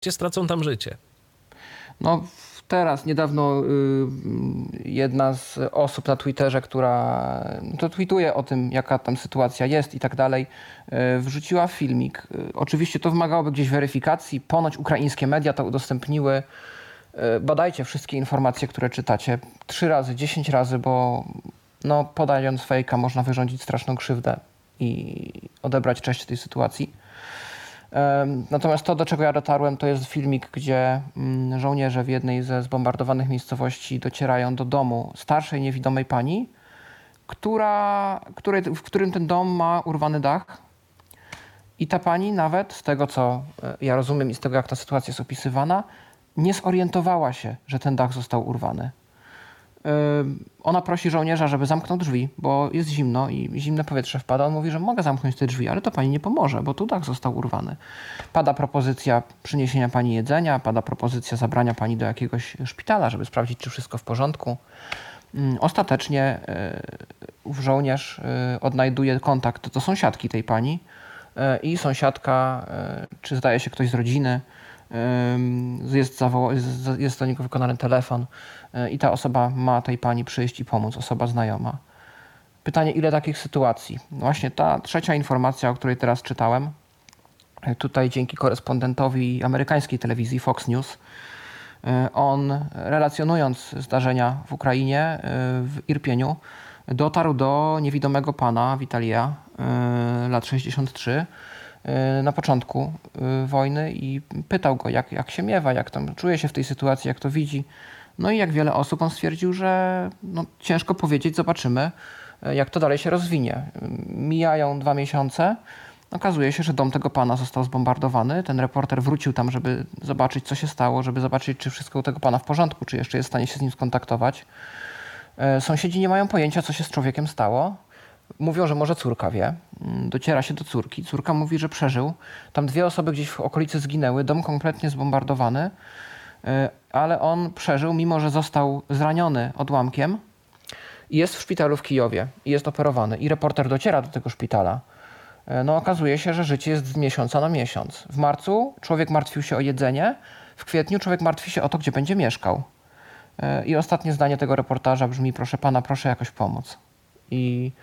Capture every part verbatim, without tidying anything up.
Gdzie stracą tam życie. No teraz, niedawno y, jedna z osób na Twitterze, która to tweetuje o tym, jaka tam sytuacja jest i tak dalej, y, wrzuciła filmik. Y, oczywiście to wymagałoby gdzieś weryfikacji. Ponoć ukraińskie media to udostępniły. Y, badajcie wszystkie informacje, które czytacie. Trzy razy, dziesięć razy, bo no, podając fejka można wyrządzić straszną krzywdę i odebrać cześć tej sytuacji. Natomiast to, do czego ja dotarłem, to jest filmik, gdzie żołnierze w jednej ze zbombardowanych miejscowości docierają do domu starszej, niewidomej pani, która, której, w którym ten dom ma urwany dach. I ta pani nawet, z tego co ja rozumiem i z tego jak ta sytuacja jest opisywana, nie zorientowała się, że ten dach został urwany. Ona prosi żołnierza, żeby zamknął drzwi, bo jest zimno i zimne powietrze wpada. On mówi, że mogę zamknąć te drzwi, ale to pani nie pomoże, bo tu dach został urwany. Pada propozycja przyniesienia pani jedzenia, pada propozycja zabrania pani do jakiegoś szpitala, żeby sprawdzić, czy wszystko w porządku. Ostatecznie ów żołnierz odnajduje kontakt do sąsiadki tej pani i sąsiadka, czy zdaje się ktoś z rodziny, Jest, zawoła- jest do niego wykonany telefon i ta osoba ma tej pani przyjść i pomóc, osoba znajoma. Pytanie, ile takich sytuacji? Właśnie ta trzecia informacja, o której teraz czytałem, tutaj dzięki korespondentowi amerykańskiej telewizji Fox News, on relacjonując zdarzenia w Ukrainie, w Irpieniu, dotarł do niewidomego pana Witalija, lat sześćdziesiąt trzy, na początku wojny i pytał go, jak, jak się miewa, jak tam czuje się w tej sytuacji, jak to widzi. No i jak wiele osób, on stwierdził, że no, ciężko powiedzieć, zobaczymy, jak to dalej się rozwinie. Mijają dwa miesiące, okazuje się, że dom tego pana został zbombardowany. Ten reporter wrócił tam, żeby zobaczyć, co się stało, żeby zobaczyć, czy wszystko u tego pana w porządku, czy jeszcze jest w stanie się z nim skontaktować. Sąsiedzi nie mają pojęcia, co się z człowiekiem stało. Mówią, że może córka wie. Dociera się do córki. Córka mówi, że przeżył. Tam dwie osoby gdzieś w okolicy zginęły. Dom kompletnie zbombardowany. Ale on przeżył, mimo że został zraniony odłamkiem. I jest w szpitalu w Kijowie. I jest operowany. I reporter dociera do tego szpitala. No okazuje się, że życie jest z miesiąca na miesiąc. W marcu człowiek martwił się o jedzenie. W kwietniu człowiek martwi się o to, gdzie będzie mieszkał. I ostatnie zdanie tego reportaża brzmi: proszę pana, proszę jakoś pomóc. I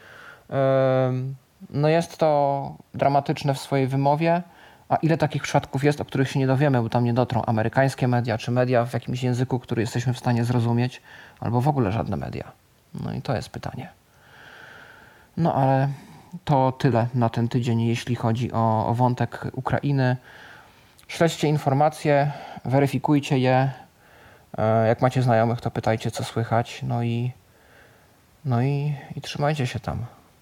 no jest to dramatyczne w swojej wymowie, a ile takich przypadków jest, o których się nie dowiemy, bo tam nie dotrą amerykańskie media, czy media w jakimś języku, który jesteśmy w stanie zrozumieć, albo w ogóle żadne media. No i to jest pytanie. No ale to tyle na ten tydzień, jeśli chodzi o, o wątek Ukrainy. Śledźcie informacje, weryfikujcie je. Jak macie znajomych, to pytajcie, co słychać. No i, no i, i trzymajcie się tam.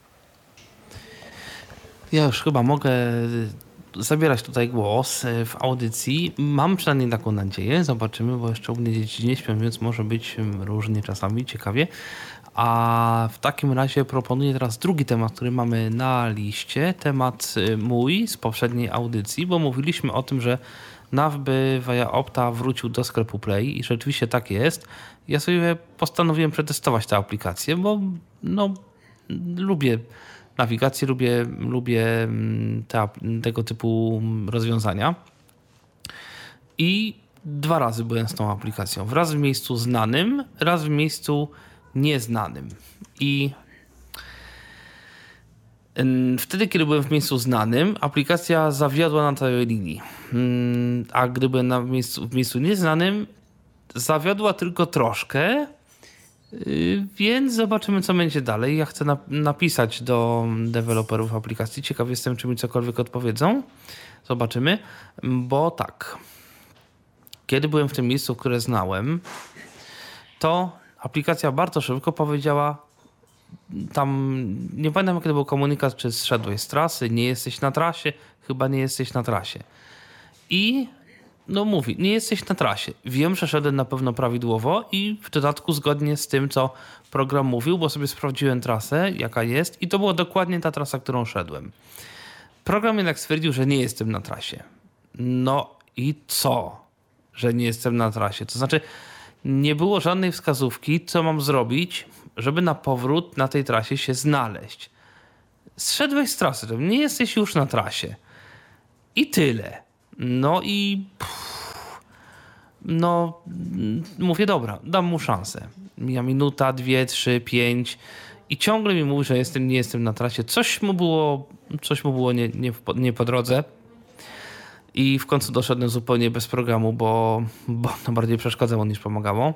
Ja już chyba mogę zabierać tutaj głos w audycji. Mam przynajmniej taką nadzieję. Zobaczymy, bo jeszcze u mnie dzieci nie śpią, więc może być różnie czasami, ciekawie. A w takim razie proponuję teraz drugi temat, który mamy na liście. Temat mój z poprzedniej audycji, bo mówiliśmy o tym, że Nawby via Opta wrócił do sklepu Play i rzeczywiście tak jest. Ja sobie postanowiłem przetestować tę aplikację, bo no, lubię nawigację, lubię, lubię te, tego typu rozwiązania. I dwa razy byłem z tą aplikacją. Raz w miejscu znanym, raz w miejscu nieznanym. I wtedy, kiedy byłem w miejscu znanym, aplikacja zawiodła na całej linii. A gdy byłem na miejscu, w miejscu nieznanym, zawiodła tylko troszkę. Więc zobaczymy, co będzie dalej. Ja chcę na- napisać do deweloperów aplikacji. Ciekaw jestem, czy mi cokolwiek odpowiedzą. Zobaczymy. Bo tak, kiedy byłem w tym miejscu, które znałem, to aplikacja bardzo szybko powiedziała, tam, nie pamiętam kiedy był komunikat, czy zszedłeś z trasy, nie jesteś na trasie, chyba nie jesteś na trasie. I no mówi, nie jesteś na trasie. Wiem, że szedłem na pewno prawidłowo i w dodatku zgodnie z tym, co program mówił, bo sobie sprawdziłem trasę, jaka jest i to była dokładnie ta trasa, którą szedłem. Program jednak stwierdził, że nie jestem na trasie. No i co? Że nie jestem na trasie? To znaczy, nie było żadnej wskazówki, co mam zrobić, żeby na powrót na tej trasie się znaleźć. Zszedłeś z trasy, nie jesteś już na trasie. I tyle. No i pff, no mówię, dobra, dam mu szansę. Mija minuta, dwie, trzy, pięć i ciągle mi mówi, że jestem, nie jestem na trasie. Coś mu było, coś mu było nie, nie, nie po drodze. I w końcu doszedłem zupełnie bez programu, bo, bo to bardziej przeszkadzało niż pomagało.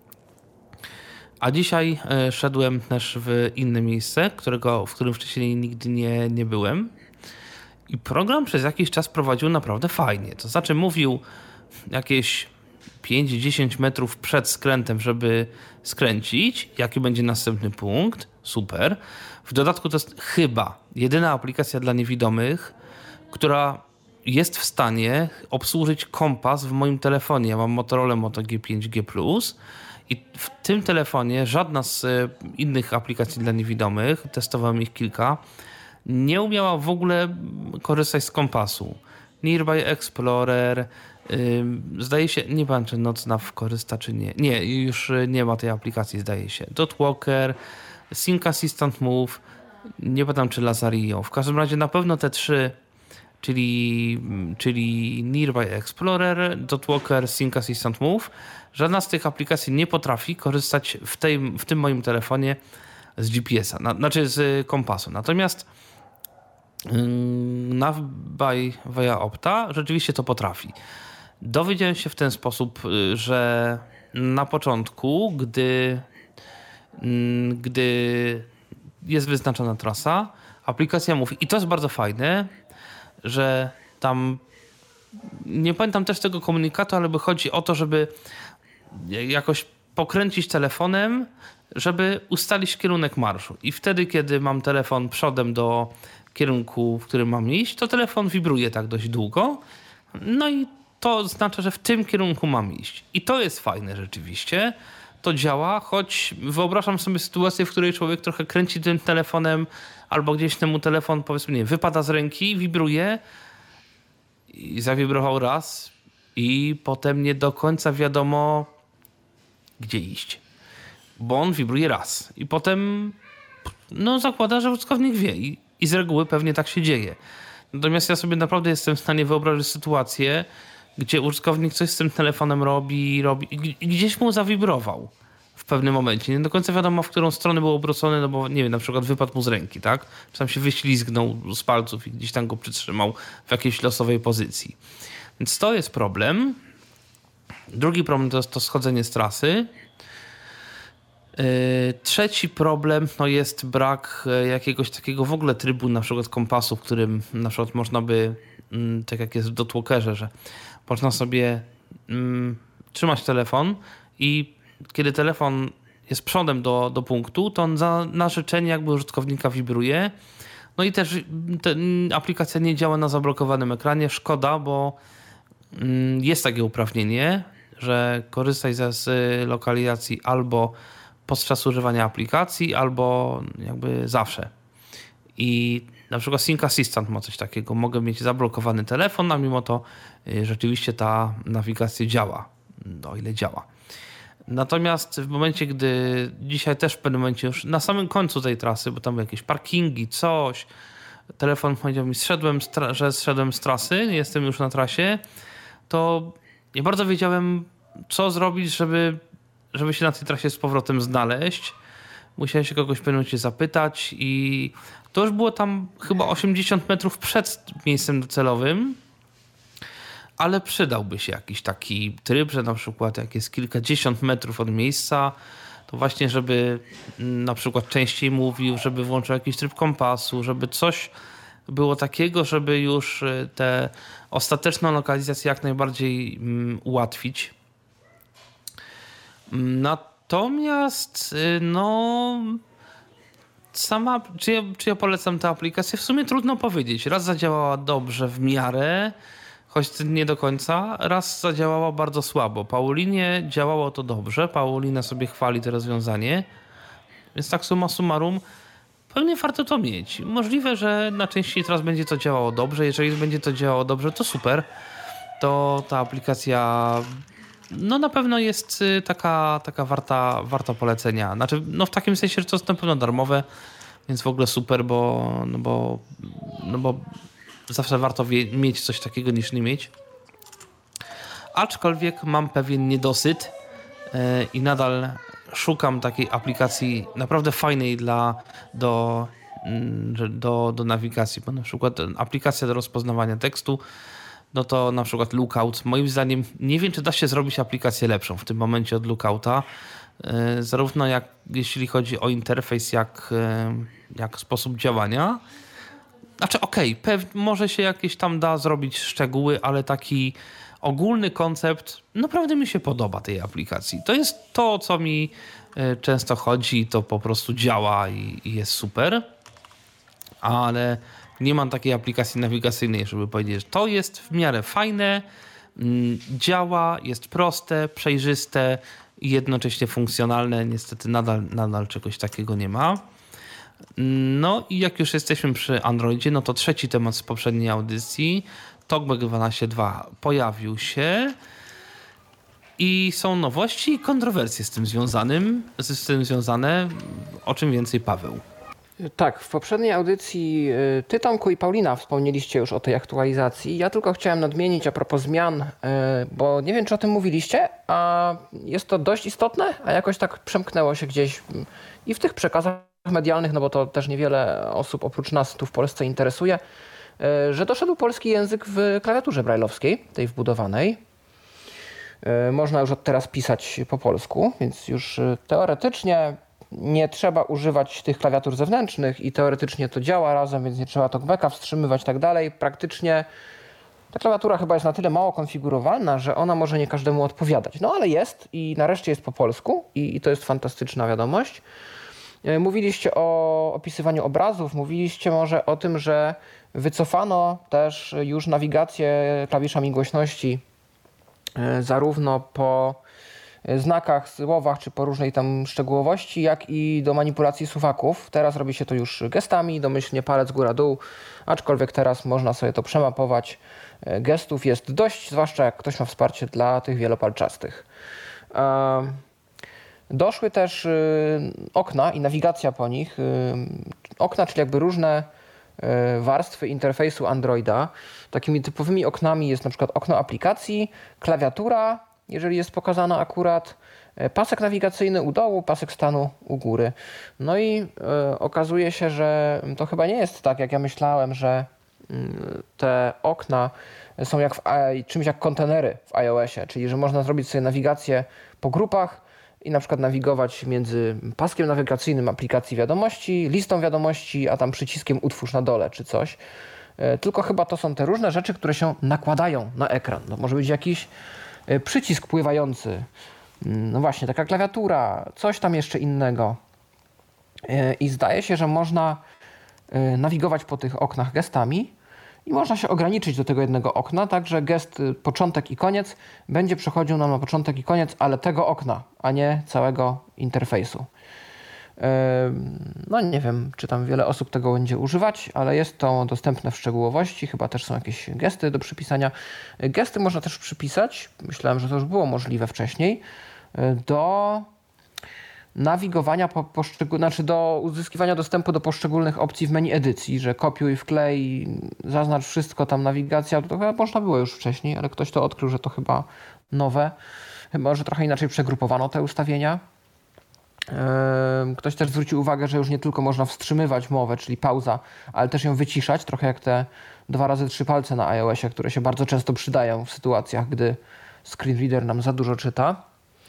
A dzisiaj e, szedłem też w inne miejsce, którego, w którym wcześniej nigdy nie, nie byłem. I program przez jakiś czas prowadził naprawdę fajnie. To znaczy mówił jakieś pięć do dziesięciu metrów przed skrętem, żeby skręcić, jaki będzie następny punkt. Super. W dodatku to jest chyba jedyna aplikacja dla niewidomych, która jest w stanie obsłużyć kompas w moim telefonie. Ja mam Motorola Moto G pięć G plus i w tym telefonie żadna z innych aplikacji dla niewidomych, testowałem ich kilka, nie umiała w ogóle korzystać z kompasu. Nearby Explorer, yy, zdaje się, nie pamiętam czy NocNav korzysta czy nie. Nie, już nie ma tej aplikacji, zdaje się. Dotwalker, Sync Assistant Move, nie pamiętam czy Lazarillo. W każdym razie na pewno te trzy, czyli, czyli Nearby Explorer, Dotwalker, Sync Assistant Move, żadna z tych aplikacji nie potrafi korzystać w, tej, w tym moim telefonie z G P S-a, na, znaczy z kompasu. Natomiast Nav by via Opta rzeczywiście to potrafi. Dowiedziałem się w ten sposób, że na początku, gdy, gdy jest wyznaczona trasa, aplikacja mówi, i to jest bardzo fajne, że tam, nie pamiętam też tego komunikatu, ale chodzi o to, żeby jakoś pokręcić telefonem, żeby ustalić kierunek marszu. I wtedy, kiedy mam telefon przodem do kierunku, w którym mam iść, to telefon wibruje tak dość długo. No i to oznacza, że w tym kierunku mam iść. I to jest fajne rzeczywiście. To działa, choć wyobrażam sobie sytuację, w której człowiek trochę kręci tym telefonem albo gdzieś temu telefon, powiedzmy, nie, wypada z ręki, wibruje i zawibrował raz i potem nie do końca wiadomo, gdzie iść. Bo on wibruje raz i potem no zakłada, że użytkownik wie i, i z reguły pewnie tak się dzieje. Natomiast ja sobie naprawdę jestem w stanie wyobrazić sytuację, gdzie użytkownik coś z tym telefonem robi, robi i gdzieś mu zawibrował w pewnym momencie. Nie do końca wiadomo, w którą stronę był obrócony, no bo nie wiem, na przykład wypadł mu z ręki, tak? Czy tam się wyślizgnął z palców i gdzieś tam go przytrzymał w jakiejś losowej pozycji. Więc to jest problem. Drugi problem to jest to schodzenie z trasy. Trzeci problem no jest brak jakiegoś takiego w ogóle trybu, na przykład kompasu, w którym na przykład można by, tak jak jest w Dotwalkerze, że można sobie um, trzymać telefon i kiedy telefon jest przodem do, do punktu, to on za, na życzenie jakby użytkownika wibruje. No i też te, aplikacja nie działa na zablokowanym ekranie. Szkoda, bo um, jest takie uprawnienie, że korzystaj ze z lokalizacji albo podczas używania aplikacji, albo jakby zawsze. I na przykład Sync Assistant ma coś takiego. Mogę mieć zablokowany telefon, a mimo to rzeczywiście ta nawigacja działa. O ile działa. Natomiast w momencie, gdy dzisiaj też w pewnym momencie już na samym końcu tej trasy, bo tam były jakieś parkingi, coś, telefon powiedział mi, zszedłem z tra- że zszedłem z trasy, jestem już na trasie, to nie bardzo wiedziałem, co zrobić, żeby żeby się na tej trasie z powrotem znaleźć. Musiałem się kogoś w pewnym momencie zapytać i to już było tam chyba osiemdziesiąt metrów przed miejscem docelowym, ale przydałby się jakiś taki tryb, że na przykład jak jest kilkadziesiąt metrów od miejsca, to właśnie żeby na przykład częściej mówił, żeby włączył jakiś tryb kompasu, żeby coś było takiego, żeby już tę ostateczną lokalizację jak najbardziej um, ułatwić. Natomiast no sama, czy ja, czy ja polecam tę aplikację? W sumie trudno powiedzieć. Raz zadziałała dobrze w miarę, choć nie do końca. Raz zadziałała bardzo słabo. Paulinie działało to dobrze. Paulina sobie chwali to rozwiązanie. Więc tak summa summarum pewnie warto to mieć. Możliwe, że na części teraz będzie to działało dobrze. Jeżeli będzie to działało dobrze, to super. To ta aplikacja no na pewno jest taka, taka warta, warta polecenia. Znaczy, no w takim sensie, że to jest na pewno darmowe, więc w ogóle super, bo, no bo, no bo zawsze warto wie, mieć coś takiego niż nie mieć. aczkolwiek mam pewien niedosyt i nadal szukam takiej aplikacji naprawdę fajnej dla, do, do, do nawigacji, bo na przykład aplikacja do rozpoznawania tekstu, no to na przykład Lookout, moim zdaniem nie wiem, czy da się zrobić aplikację lepszą w tym momencie od Lookouta, zarówno jak jeśli chodzi o interfejs, jak, jak sposób działania. Znaczy okej, okay, może się jakieś tam da zrobić szczegóły, ale taki ogólny koncept naprawdę mi się podoba tej aplikacji. To jest to, o co mi często chodzi, to po prostu działa i, i jest super, ale nie mam takiej aplikacji nawigacyjnej, żeby powiedzieć, że to jest w miarę fajne, działa, jest proste, przejrzyste i jednocześnie funkcjonalne. Niestety nadal, nadal czegoś takiego nie ma. No i jak już jesteśmy przy Androidzie, no to trzeci temat z poprzedniej audycji, TalkBack dwanaście dwa pojawił się i są nowości i kontrowersje z tym związanym, z tym związane. O czym więcej, Paweł? Tak, w poprzedniej audycji ty, Tomku, i Paulina wspomnieliście już o tej aktualizacji. Ja tylko chciałem nadmienić a propos zmian, bo nie wiem, czy o tym mówiliście, a jest to dość istotne, a jakoś tak przemknęło się gdzieś i w tych przekazach medialnych, no bo to też niewiele osób oprócz nas tu w Polsce interesuje, że doszedł polski język w klawiaturze brajlowskiej, tej wbudowanej. Można już od teraz pisać po polsku, więc już teoretycznie nie trzeba używać tych klawiatur zewnętrznych i teoretycznie to działa razem, więc nie trzeba talkbacka wstrzymywać i tak dalej. Praktycznie ta klawiatura chyba jest na tyle mało konfigurowana, że ona może nie każdemu odpowiadać. No ale jest i nareszcie jest po polsku i, i to jest fantastyczna wiadomość. Mówiliście o opisywaniu obrazów, mówiliście może o tym, że wycofano też już nawigację klawiszami głośności zarówno po znakach, słowach czy po różnej tam szczegółowości, jak i do manipulacji suwaków. Teraz robi się to już gestami, domyślnie palec góra-dół, aczkolwiek teraz można sobie to przemapować. Gestów jest dość, zwłaszcza jak ktoś ma wsparcie dla tych wielopalczastych. Doszły też okna i nawigacja po nich. Okna, czyli jakby różne warstwy interfejsu Androida. Takimi typowymi oknami jest na przykład okno aplikacji, klawiatura, jeżeli jest pokazana akurat, pasek nawigacyjny u dołu, pasek stanu u góry. No i y, okazuje się, że to chyba nie jest tak, jak ja myślałem, że y, te okna są jak w, czymś jak kontenery w iOSie, czyli że można zrobić sobie nawigację po grupach i na przykład nawigować między paskiem nawigacyjnym aplikacji wiadomości, listą wiadomości, a tam przyciskiem utwórz na dole czy coś. Y, tylko chyba to są te różne rzeczy, które się nakładają na ekran. To może być jakiś przycisk pływający, no właśnie, taka klawiatura, coś tam jeszcze innego. I zdaje się, że można nawigować po tych oknach gestami i można się ograniczyć do tego jednego okna, tak że gest początek i koniec będzie przechodził nam na początek i koniec, ale tego okna, a nie całego interfejsu. No nie wiem, czy tam wiele osób tego będzie używać, ale jest to dostępne w szczegółowości. Chyba też są jakieś gesty do przypisania. Gesty można też przypisać, myślałem, że to już było możliwe wcześniej, do nawigowania po poszczególnych, znaczy do uzyskiwania dostępu do poszczególnych opcji w menu edycji, że kopiuj, wklej, zaznacz wszystko, tam nawigacja, to chyba można było już wcześniej, ale ktoś to odkrył, że to chyba nowe. Chyba, że trochę inaczej przegrupowano te ustawienia. Ktoś też zwrócił uwagę, że już nie tylko można wstrzymywać mowę, czyli pauza, ale też ją wyciszać, trochę jak te dwa razy trzy palce na iOSie, które się bardzo często przydają w sytuacjach, gdy screen reader nam za dużo czyta.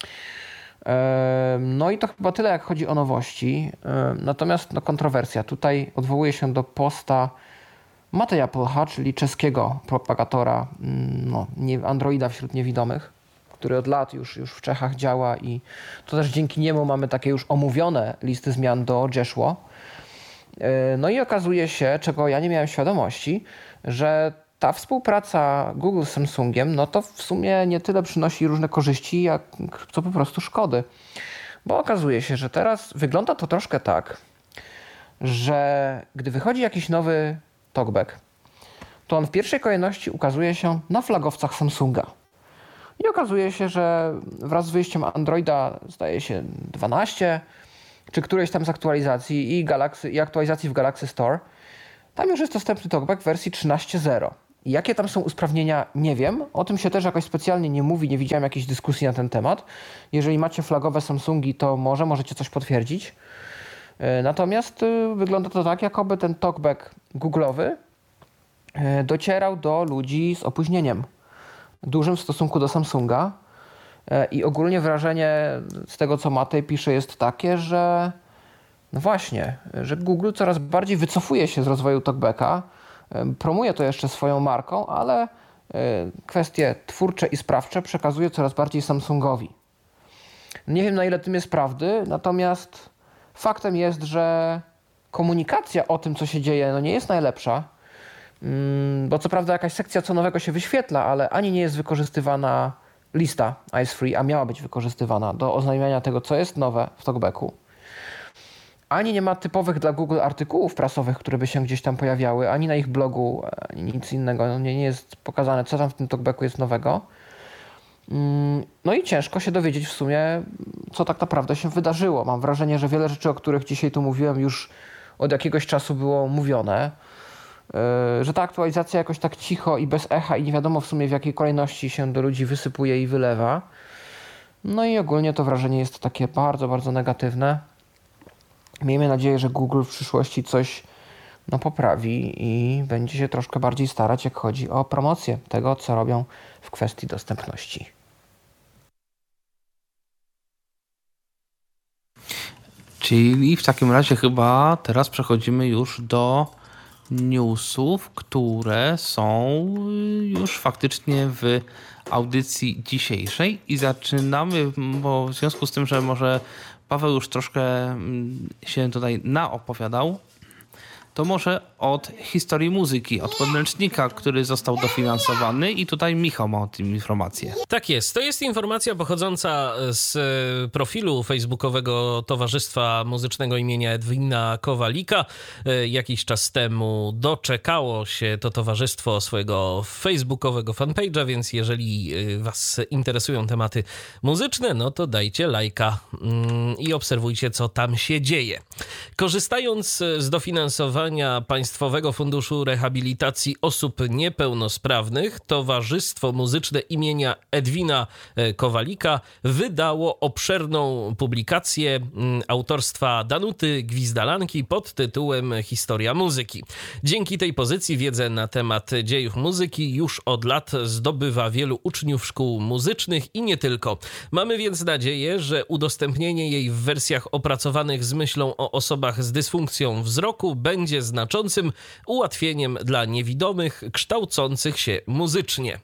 No i to chyba tyle, jak chodzi o nowości. Natomiast no, kontrowersja. Tutaj odwołuję się do posta Mateja Polcha, czyli czeskiego propagatora no, Androida wśród niewidomych, który od lat już, już w Czechach działa i to też dzięki niemu mamy takie już omówione listy zmian do Jeshua. No i okazuje się, czego ja nie miałem świadomości, że ta współpraca Google z Samsungiem, no to w sumie nie tyle przynosi różne korzyści, jak co po prostu szkody. Bo okazuje się, że teraz wygląda to troszkę tak, że gdy wychodzi jakiś nowy talkback, to on w pierwszej kolejności ukazuje się na flagowcach Samsunga. I okazuje się, że wraz z wyjściem Androida, zdaje się dwanaście, czy którejś tam z aktualizacji i, Galaxy, i aktualizacji w Galaxy Store, tam już jest dostępny talkback w wersji trzynaście zero. Jakie tam są usprawnienia, nie wiem. O tym się też jakoś specjalnie nie mówi, nie widziałem jakiejś dyskusji na ten temat. Jeżeli macie flagowe Samsungi, to może możecie coś potwierdzić. Natomiast wygląda to tak, jakoby ten talkback Google'owy docierał do ludzi z opóźnieniem dużym w stosunku do Samsunga. I ogólnie wrażenie z tego, co Matej pisze, jest takie, że no właśnie, że Google coraz bardziej wycofuje się z rozwoju talkbacka, promuje to jeszcze swoją marką, ale kwestie twórcze i sprawcze przekazuje coraz bardziej Samsungowi. Nie wiem, na ile tym jest prawdy, natomiast faktem jest, że komunikacja o tym, co się dzieje, no nie jest najlepsza, bo co prawda jakaś sekcja co nowego się wyświetla, ale ani nie jest wykorzystywana lista IceFree, a miała być wykorzystywana do oznajmiania tego, co jest nowe w talkbacku. Ani nie ma typowych dla Google artykułów prasowych, które by się gdzieś tam pojawiały, ani na ich blogu, ani nic innego. Nie, nie jest pokazane, co tam w tym talkbacku jest nowego. No i ciężko się dowiedzieć w sumie, co tak naprawdę się wydarzyło. Mam wrażenie, że wiele rzeczy, o których dzisiaj tu mówiłem, już od jakiegoś czasu było mówione. Że ta aktualizacja jakoś tak cicho i bez echa i nie wiadomo w sumie w jakiej kolejności się do ludzi wysypuje i wylewa. No i ogólnie to wrażenie jest takie bardzo, bardzo negatywne. Miejmy nadzieję, że Google w przyszłości coś no, poprawi i będzie się troszkę bardziej starać, jak chodzi o promocję tego, co robią w kwestii dostępności. Czyli w takim razie chyba teraz przechodzimy już do newsów, które są już faktycznie w audycji dzisiejszej i zaczynamy, bo w związku z tym, że może Paweł już troszkę się tutaj naopowiadał, to może od historii muzyki, od podręcznika, który został dofinansowany i tutaj Michał ma o tym informację. Tak jest. To jest informacja pochodząca z profilu facebookowego Towarzystwa Muzycznego imienia Edwina Kowalika. Jakiś czas temu doczekało się to towarzystwo swojego facebookowego fanpage'a, więc jeżeli was interesują tematy muzyczne, no to dajcie lajka i obserwujcie, co tam się dzieje. Korzystając z dofinansowania Państwowego Funduszu Rehabilitacji Osób Niepełnosprawnych, Towarzystwo Muzyczne imienia Edwina Kowalika wydało obszerną publikację autorstwa Danuty Gwizdalanki pod tytułem Historia muzyki. Dzięki tej pozycji wiedzę na temat dziejów muzyki już od lat zdobywa wielu uczniów szkół muzycznych i nie tylko. Mamy więc nadzieję, że udostępnienie jej w wersjach opracowanych z myślą o osobach z dysfunkcją wzroku będzie znaczącym ułatwieniem dla niewidomych kształcących się muzycznie.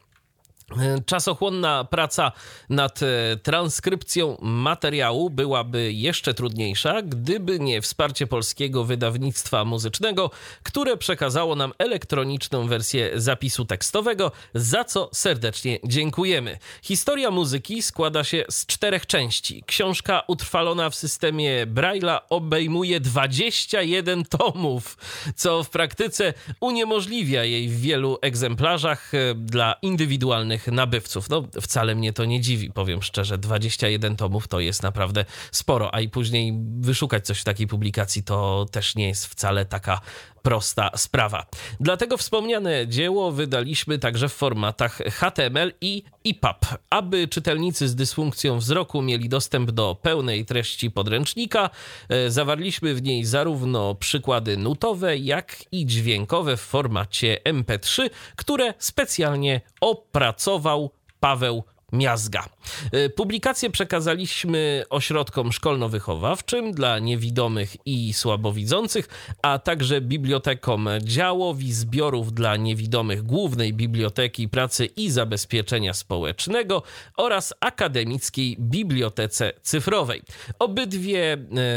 Czasochłonna praca nad transkrypcją materiału byłaby jeszcze trudniejsza, gdyby nie wsparcie polskiego wydawnictwa muzycznego, które przekazało nam elektroniczną wersję zapisu tekstowego, za co serdecznie dziękujemy. Historia muzyki składa się z czterech części. Książka utrwalona w systemie Braille'a obejmuje dwadzieścia jeden tomów, co w praktyce uniemożliwia jej w wielu egzemplarzach dla indywidualnych nabywców. No wcale mnie to nie dziwi, powiem szczerze, dwadzieścia jeden tomów to jest naprawdę sporo, a i później wyszukać coś w takiej publikacji to też nie jest wcale taka prosta sprawa. Dlatego wspomniane dzieło wydaliśmy także w formatach H T M L i E P U B. Aby czytelnicy z dysfunkcją wzroku mieli dostęp do pełnej treści podręcznika, zawarliśmy w niej zarówno przykłady nutowe, jak i dźwiękowe w formacie M P trzy, które specjalnie opracował Paweł Miazga. Publikację przekazaliśmy ośrodkom szkolno-wychowawczym dla niewidomych i słabowidzących, a także bibliotekom działowi zbiorów dla niewidomych Głównej Biblioteki Pracy i Zabezpieczenia Społecznego oraz Akademickiej Bibliotece Cyfrowej. Obydwie e,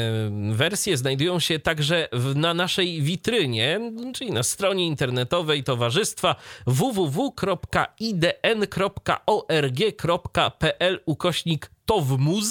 wersje znajdują się także w, na naszej witrynie, czyli na stronie internetowej towarzystwa w w w kropka i d n kropka org kropka p l ukośnik towmuz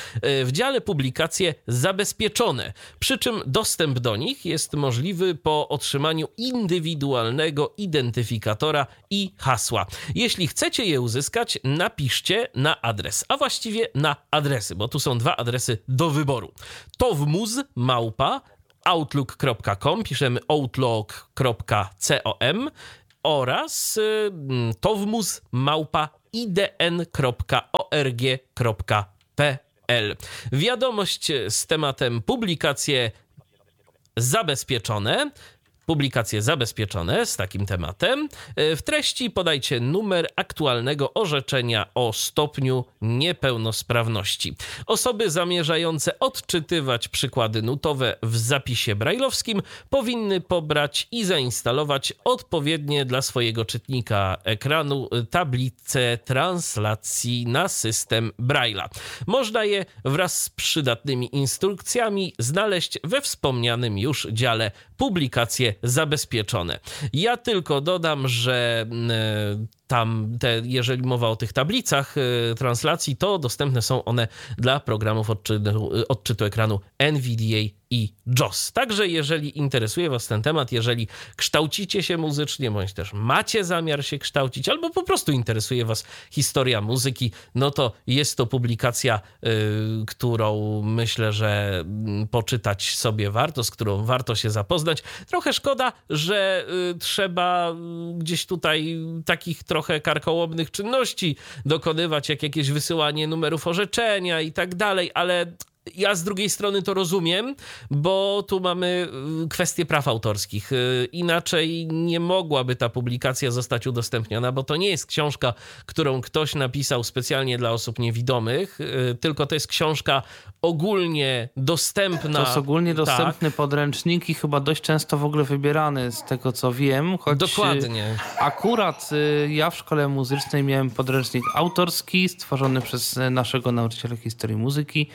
w dziale publikacje zabezpieczone, przy czym dostęp do nich jest możliwy po otrzymaniu indywidualnego identyfikatora i hasła. Jeśli chcecie je uzyskać, napiszcie na adres, a właściwie na adresy, bo tu są dwa adresy do wyboru. towmuz małpa outlook kropka com, piszemy outlook kropka com oraz towmus małpa idn kropka org kropka pl. Wiadomość z tematem publikacje zabezpieczone. Publikacje zabezpieczone z takim tematem. W treści podajcie numer aktualnego orzeczenia o stopniu niepełnosprawności. Osoby zamierzające odczytywać przykłady nutowe w zapisie brajlowskim powinny pobrać i zainstalować odpowiednie dla swojego czytnika ekranu tablice translacji na system Braille'a. Można je wraz z przydatnymi instrukcjami znaleźć we wspomnianym już dziale publikacje zabezpieczone. Ja tylko dodam, że tam, te, jeżeli mowa o tych tablicach y, translacji, to dostępne są one dla programów odczytu, odczytu ekranu N V D A i JAWS. Także jeżeli interesuje was ten temat, jeżeli kształcicie się muzycznie, bądź też macie zamiar się kształcić, albo po prostu interesuje was historia muzyki, no to jest to publikacja, y, którą myślę, że poczytać sobie warto, z którą warto się zapoznać. Trochę szkoda, że y, trzeba gdzieś tutaj takich trochę karkołomnych czynności dokonywać, jak jakieś wysyłanie numerów orzeczenia i tak dalej, ale ja z drugiej strony to rozumiem, bo tu mamy kwestie praw autorskich. Inaczej nie mogłaby ta publikacja zostać udostępniona, bo to nie jest książka, którą ktoś napisał specjalnie dla osób niewidomych, tylko to jest książka ogólnie dostępna. To jest ogólnie dostępny tak. podręcznik i chyba dość często w ogóle wybierany z tego, co wiem. Choć dokładnie. Akurat ja w szkole muzycznej miałem podręcznik autorski stworzony przez naszego nauczyciela historii muzyki.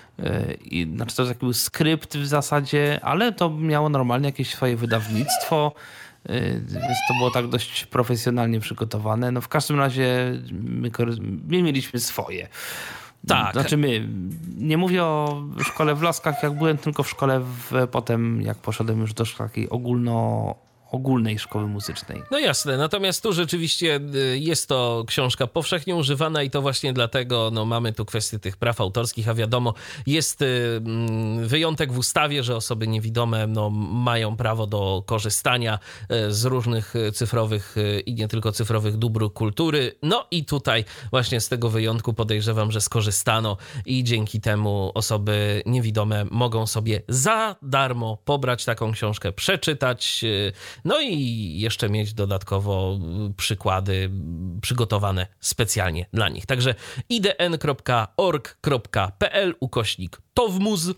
I, znaczy to taki był skrypt w zasadzie, ale to miało normalnie jakieś swoje wydawnictwo, więc to było tak dość profesjonalnie przygotowane. No w każdym razie my, my mieliśmy swoje. Tak. Znaczy my, nie mówię o szkole w Laskach, jak byłem, tylko w szkole w, potem, jak poszedłem już do takiej ogólno ogólnej szkoły muzycznej. No jasne, natomiast tu rzeczywiście jest to książka powszechnie używana i to właśnie dlatego no, mamy tu kwestię tych praw autorskich, a wiadomo, jest wyjątek w ustawie, że osoby niewidome no, mają prawo do korzystania z różnych cyfrowych i nie tylko cyfrowych dóbr kultury. No i tutaj właśnie z tego wyjątku podejrzewam, że skorzystano i dzięki temu osoby niewidome mogą sobie za darmo pobrać taką książkę, przeczytać, no i jeszcze mieć dodatkowo przykłady przygotowane specjalnie dla nich. Także idn kropka org kropka pl ukośnik towmuz,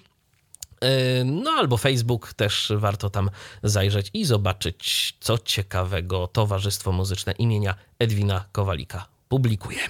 no albo Facebook, też warto tam zajrzeć i zobaczyć, co ciekawego Towarzystwo Muzyczne imienia Edwina Kowalika publikuje.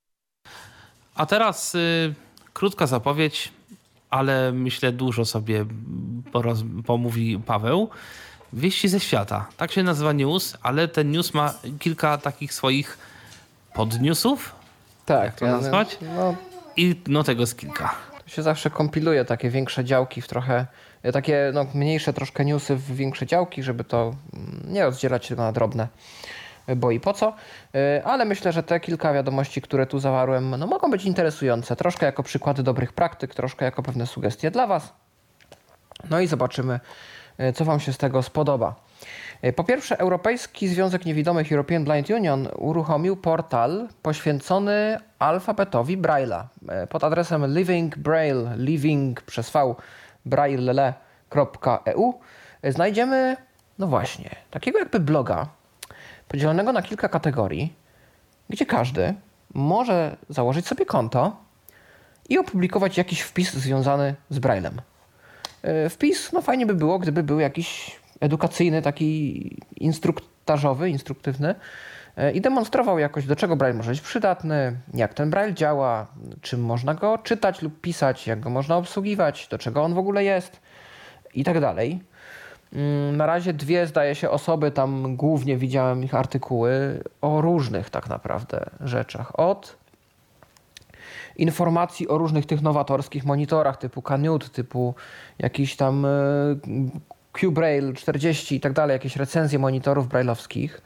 A teraz y, krótka zapowiedź, ale myślę dużo sobie poroz, pomówi Paweł. Wieści ze świata. Tak się nazywa news, ale ten news ma kilka takich swoich podnewsów. Tak. Jak to ja, nazwać? No, I no tego jest kilka. To się zawsze kompiluje takie większe działki w trochę, takie no, mniejsze troszkę newsy w większe działki, żeby to nie rozdzielać się na drobne, bo i po co. Ale myślę, że te kilka wiadomości, które tu zawarłem, no, mogą być interesujące. Troszkę jako przykłady dobrych praktyk, troszkę jako pewne sugestie dla was. No i zobaczymy, co wam się z tego spodoba. Po pierwsze, Europejski Związek Niewidomych European Blind Union uruchomił portal poświęcony alfabetowi Braille'a pod adresem Living Braille, living przez v, braille kropka e u. Znajdziemy, no właśnie, takiego jakby bloga podzielonego na kilka kategorii, gdzie każdy może założyć sobie konto i opublikować jakiś wpis związany z Braille'em. Wpis, no fajnie by było, gdyby był jakiś edukacyjny, taki instruktażowy, instruktywny i demonstrował jakoś, do czego Braille może być przydatny, jak ten Braille działa, czym można go czytać lub pisać, jak go można obsługiwać, do czego on w ogóle jest i tak dalej. Na razie dwie, zdaje się, osoby, tam głównie widziałem ich artykuły o różnych tak naprawdę rzeczach. Od informacji o różnych tych nowatorskich monitorach typu Canute, typu jakiś tam Q-Braille czterdzieści i tak dalej, jakieś recenzje monitorów braille'owskich,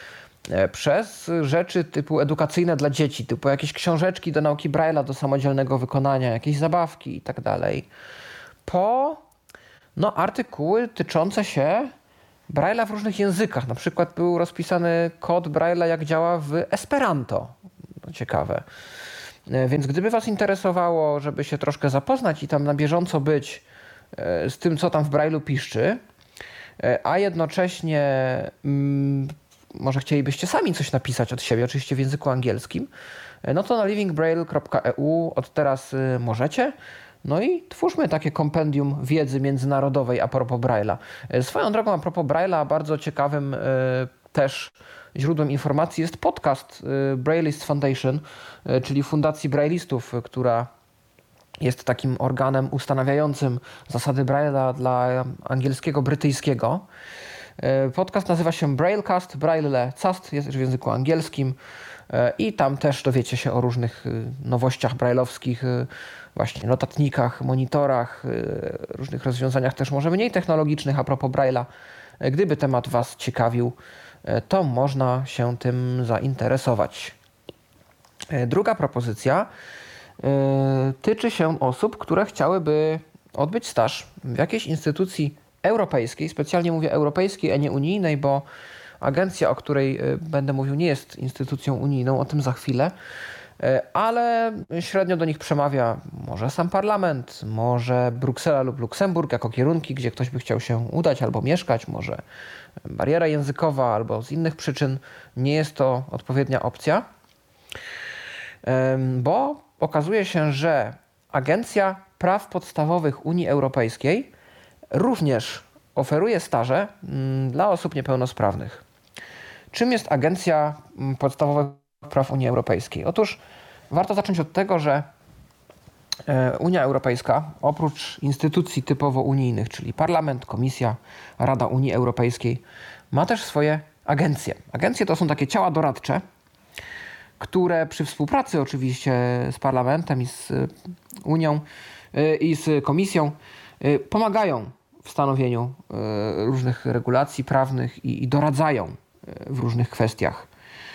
przez rzeczy typu edukacyjne dla dzieci, typu jakieś książeczki do nauki Braille'a, do samodzielnego wykonania, jakieś zabawki i tak dalej, po no, artykuły tyczące się Braille'a w różnych językach. Na przykład był rozpisany kod Braille'a, jak działa w Esperanto. No, ciekawe. Więc gdyby was interesowało, żeby się troszkę zapoznać i tam na bieżąco być z tym, co tam w Braille'u piszczy, a jednocześnie mm, może chcielibyście sami coś napisać od siebie, oczywiście w języku angielskim, no to na living braille kropka e u od teraz możecie. No i twórzmy takie kompendium wiedzy międzynarodowej a propos Braille'a. Swoją drogą a propos Braille'a, bardzo ciekawym też źródłem informacji jest podcast Brailleist Foundation, czyli Fundacji Brailleistów, która jest takim organem ustanawiającym zasady Braille'a dla angielskiego, brytyjskiego. Podcast nazywa się Braillecast, Braillecast, jest w języku angielskim i tam też dowiecie się o różnych nowościach brailleowskich, właśnie notatnikach, monitorach, różnych rozwiązaniach też może mniej technologicznych a propos Braille'a. Gdyby temat was ciekawił, to można się tym zainteresować. Druga propozycja tyczy się osób, które chciałyby odbyć staż w jakiejś instytucji europejskiej, specjalnie mówię europejskiej, a nie unijnej, bo agencja, o której będę mówił, nie jest instytucją unijną, o tym za chwilę, ale średnio do nich przemawia może sam parlament, może Bruksela lub Luksemburg jako kierunki, gdzie ktoś by chciał się udać albo mieszkać, może bariera językowa albo z innych przyczyn nie jest to odpowiednia opcja, bo okazuje się, że Agencja Praw Podstawowych Unii Europejskiej również oferuje staże dla osób niepełnosprawnych. Czym jest Agencja Podstawowych Praw Unii Europejskiej? Otóż warto zacząć od tego, że Unia Europejska, oprócz instytucji typowo unijnych, czyli Parlament, Komisja, Rada Unii Europejskiej, ma też swoje agencje. Agencje to są takie ciała doradcze, które przy współpracy oczywiście z Parlamentem i z Unią i z Komisją pomagają w stanowieniu różnych regulacji prawnych i doradzają w różnych kwestiach.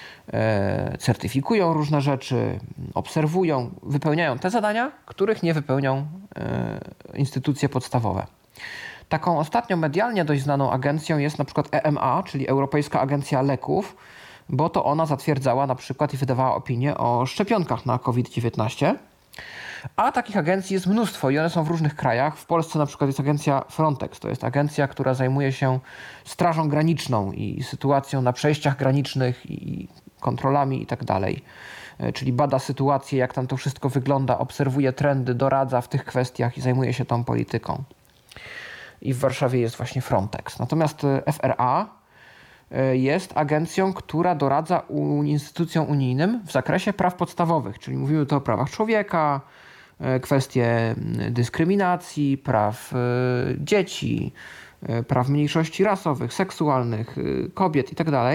Certyfikują różne rzeczy, obserwują, wypełniają te zadania, których nie wypełnią instytucje podstawowe. Taką ostatnio medialnie dość znaną agencją jest na przykład E M A, czyli Europejska Agencja Leków, bo to ona zatwierdzała na przykład i wydawała opinię o szczepionkach na COVID dziewiętnaście. A takich agencji jest mnóstwo i one są w różnych krajach. W Polsce na przykład jest agencja Frontex. To jest agencja, która zajmuje się strażą graniczną i sytuacją na przejściach granicznych i kontrolami i tak dalej. Czyli bada sytuację, jak tam to wszystko wygląda, obserwuje trendy, doradza w tych kwestiach i zajmuje się tą polityką. I w Warszawie jest właśnie Frontex. Natomiast F R A jest agencją, która doradza instytucjom unijnym w zakresie praw podstawowych, czyli mówimy tu o prawach człowieka, kwestie dyskryminacji, praw dzieci, praw mniejszości rasowych, seksualnych, kobiet itd.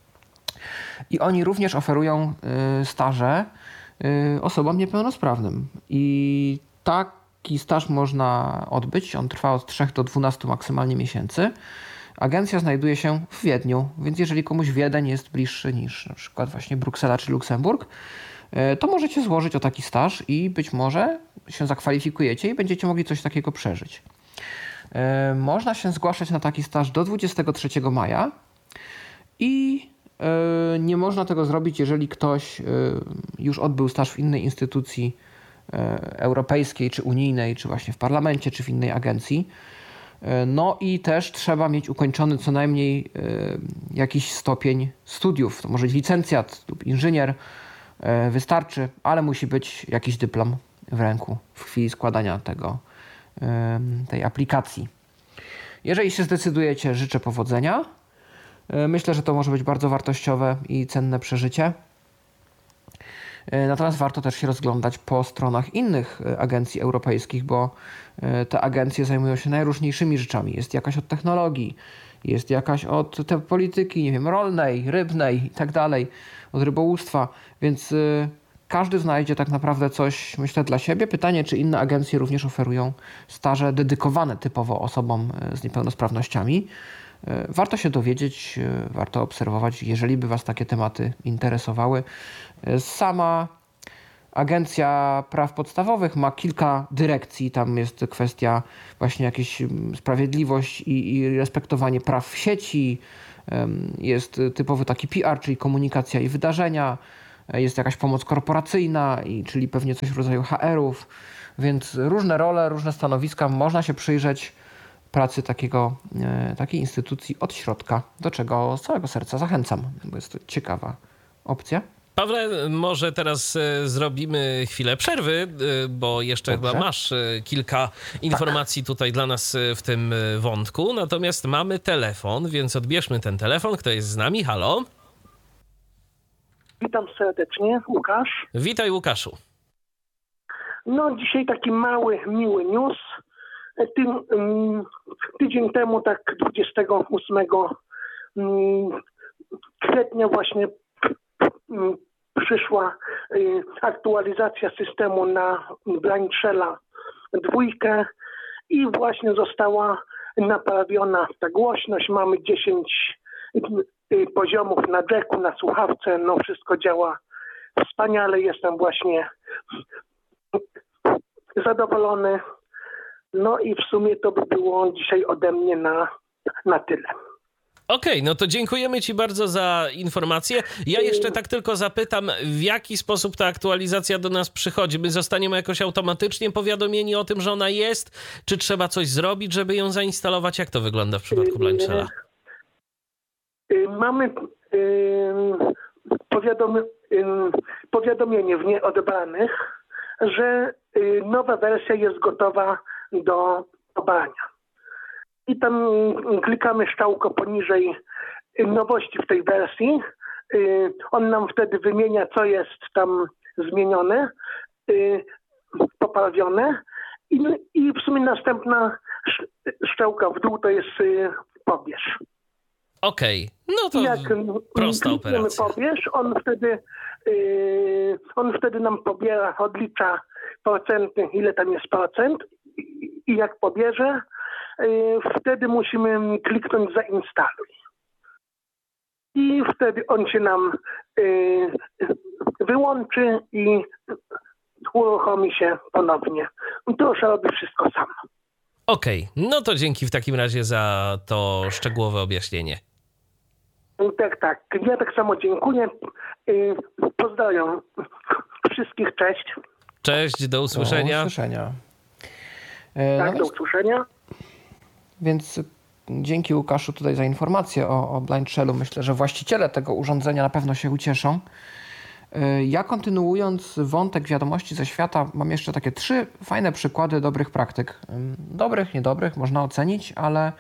I oni również oferują staże osobom niepełnosprawnym. I taki staż można odbyć, on trwa od trzech do dwunastu maksymalnie miesięcy. Agencja znajduje się w Wiedniu, więc jeżeli komuś Wiedeń jest bliższy niż na przykład właśnie Bruksela czy Luksemburg, to możecie złożyć o taki staż i być może się zakwalifikujecie i będziecie mogli coś takiego przeżyć. Można się zgłaszać na taki staż do dwudziestego trzeciego maja i nie można tego zrobić, jeżeli ktoś już odbył staż w innej instytucji europejskiej czy unijnej, czy właśnie w parlamencie, czy w innej agencji. No i też trzeba mieć ukończony co najmniej jakiś stopień studiów. To może być licencjat lub inżynier, wystarczy, ale musi być jakiś dyplom w ręku w chwili składania tego, tej aplikacji. Jeżeli się zdecydujecie, życzę powodzenia. Myślę, że to może być bardzo wartościowe i cenne przeżycie. Natomiast warto też się rozglądać po stronach innych agencji europejskich, bo te agencje zajmują się najróżniejszymi rzeczami. Jest jakaś od technologii, jest jakaś od te polityki, nie wiem, rolnej, rybnej i tak dalej, od rybołówstwa, więc każdy znajdzie tak naprawdę coś, myślę, dla siebie. Pytanie, czy inne agencje również oferują staże dedykowane typowo osobom z niepełnosprawnościami. Warto się dowiedzieć, warto obserwować, jeżeli by was takie tematy interesowały. Sama Agencja Praw Podstawowych ma kilka dyrekcji. Tam jest kwestia właśnie jakaś sprawiedliwość i, i respektowanie praw w sieci. Jest typowy taki P R, czyli komunikacja i wydarzenia. Jest jakaś pomoc korporacyjna, i, czyli pewnie coś w rodzaju H R-ów. Więc różne role, różne stanowiska. Można się przyjrzeć pracy takiego, takiej instytucji od środka, do czego z całego serca zachęcam, bo jest to ciekawa opcja. Pawle, może teraz zrobimy chwilę przerwy, bo jeszcze Dobrze. chyba masz kilka informacji tak. tutaj dla nas w tym wątku. Natomiast mamy telefon, więc odbierzmy ten telefon. Kto jest z nami? Halo? Witam serdecznie, Łukasz. Witaj, Łukaszu. No, dzisiaj taki mały, miły news. Ty, tydzień temu, tak dwudziestego ósmego kwietnia właśnie przyszła aktualizacja systemu na Blindshella dwójkę i właśnie została naprawiona ta głośność. Mamy dziesięć poziomów na jacku, na słuchawce. No wszystko działa wspaniale. Jestem właśnie zadowolony. No i w sumie to by było dzisiaj ode mnie na, na tyle. Okej, okay, no to dziękujemy Ci bardzo za informację. Ja jeszcze tak tylko zapytam, w jaki sposób ta aktualizacja do nas przychodzi? My zostaniemy jakoś automatycznie powiadomieni o tym, że ona jest? Czy trzeba coś zrobić, żeby ją zainstalować? Jak to wygląda w przypadku Blindshella? Mamy powiadom- powiadomienie w nieodebranych, że nowa wersja jest gotowa do pobrania. I tam klikamy strzałko poniżej nowości w tej wersji. On nam wtedy wymienia, co jest tam zmienione, poprawione. I, i w sumie następna strzałka w dół to jest pobierz. Okej, okay. No to jak prosta operacja. Pobierz, on wtedy, yy, on wtedy nam pobiera, odlicza procenty, ile tam jest procent. I, i jak pobierze, wtedy musimy kliknąć zainstaluj. I wtedy on się nam y, wyłączy i uruchomi się ponownie. To już robi wszystko sam. Okej, okay. No to dzięki w takim razie za to szczegółowe objaśnienie. Tak, tak. Ja tak samo dziękuję. Y, pozdrawiam wszystkich. Cześć. Cześć, do usłyszenia. Do usłyszenia. Tak, no do usłyszenia. Więc dzięki Łukaszu tutaj za informację o, o Blindshellu. Myślę, że właściciele tego urządzenia na pewno się ucieszą. Ja kontynuując wątek wiadomości ze świata, mam jeszcze takie trzy fajne przykłady dobrych praktyk. Dobrych, niedobrych, można ocenić, ale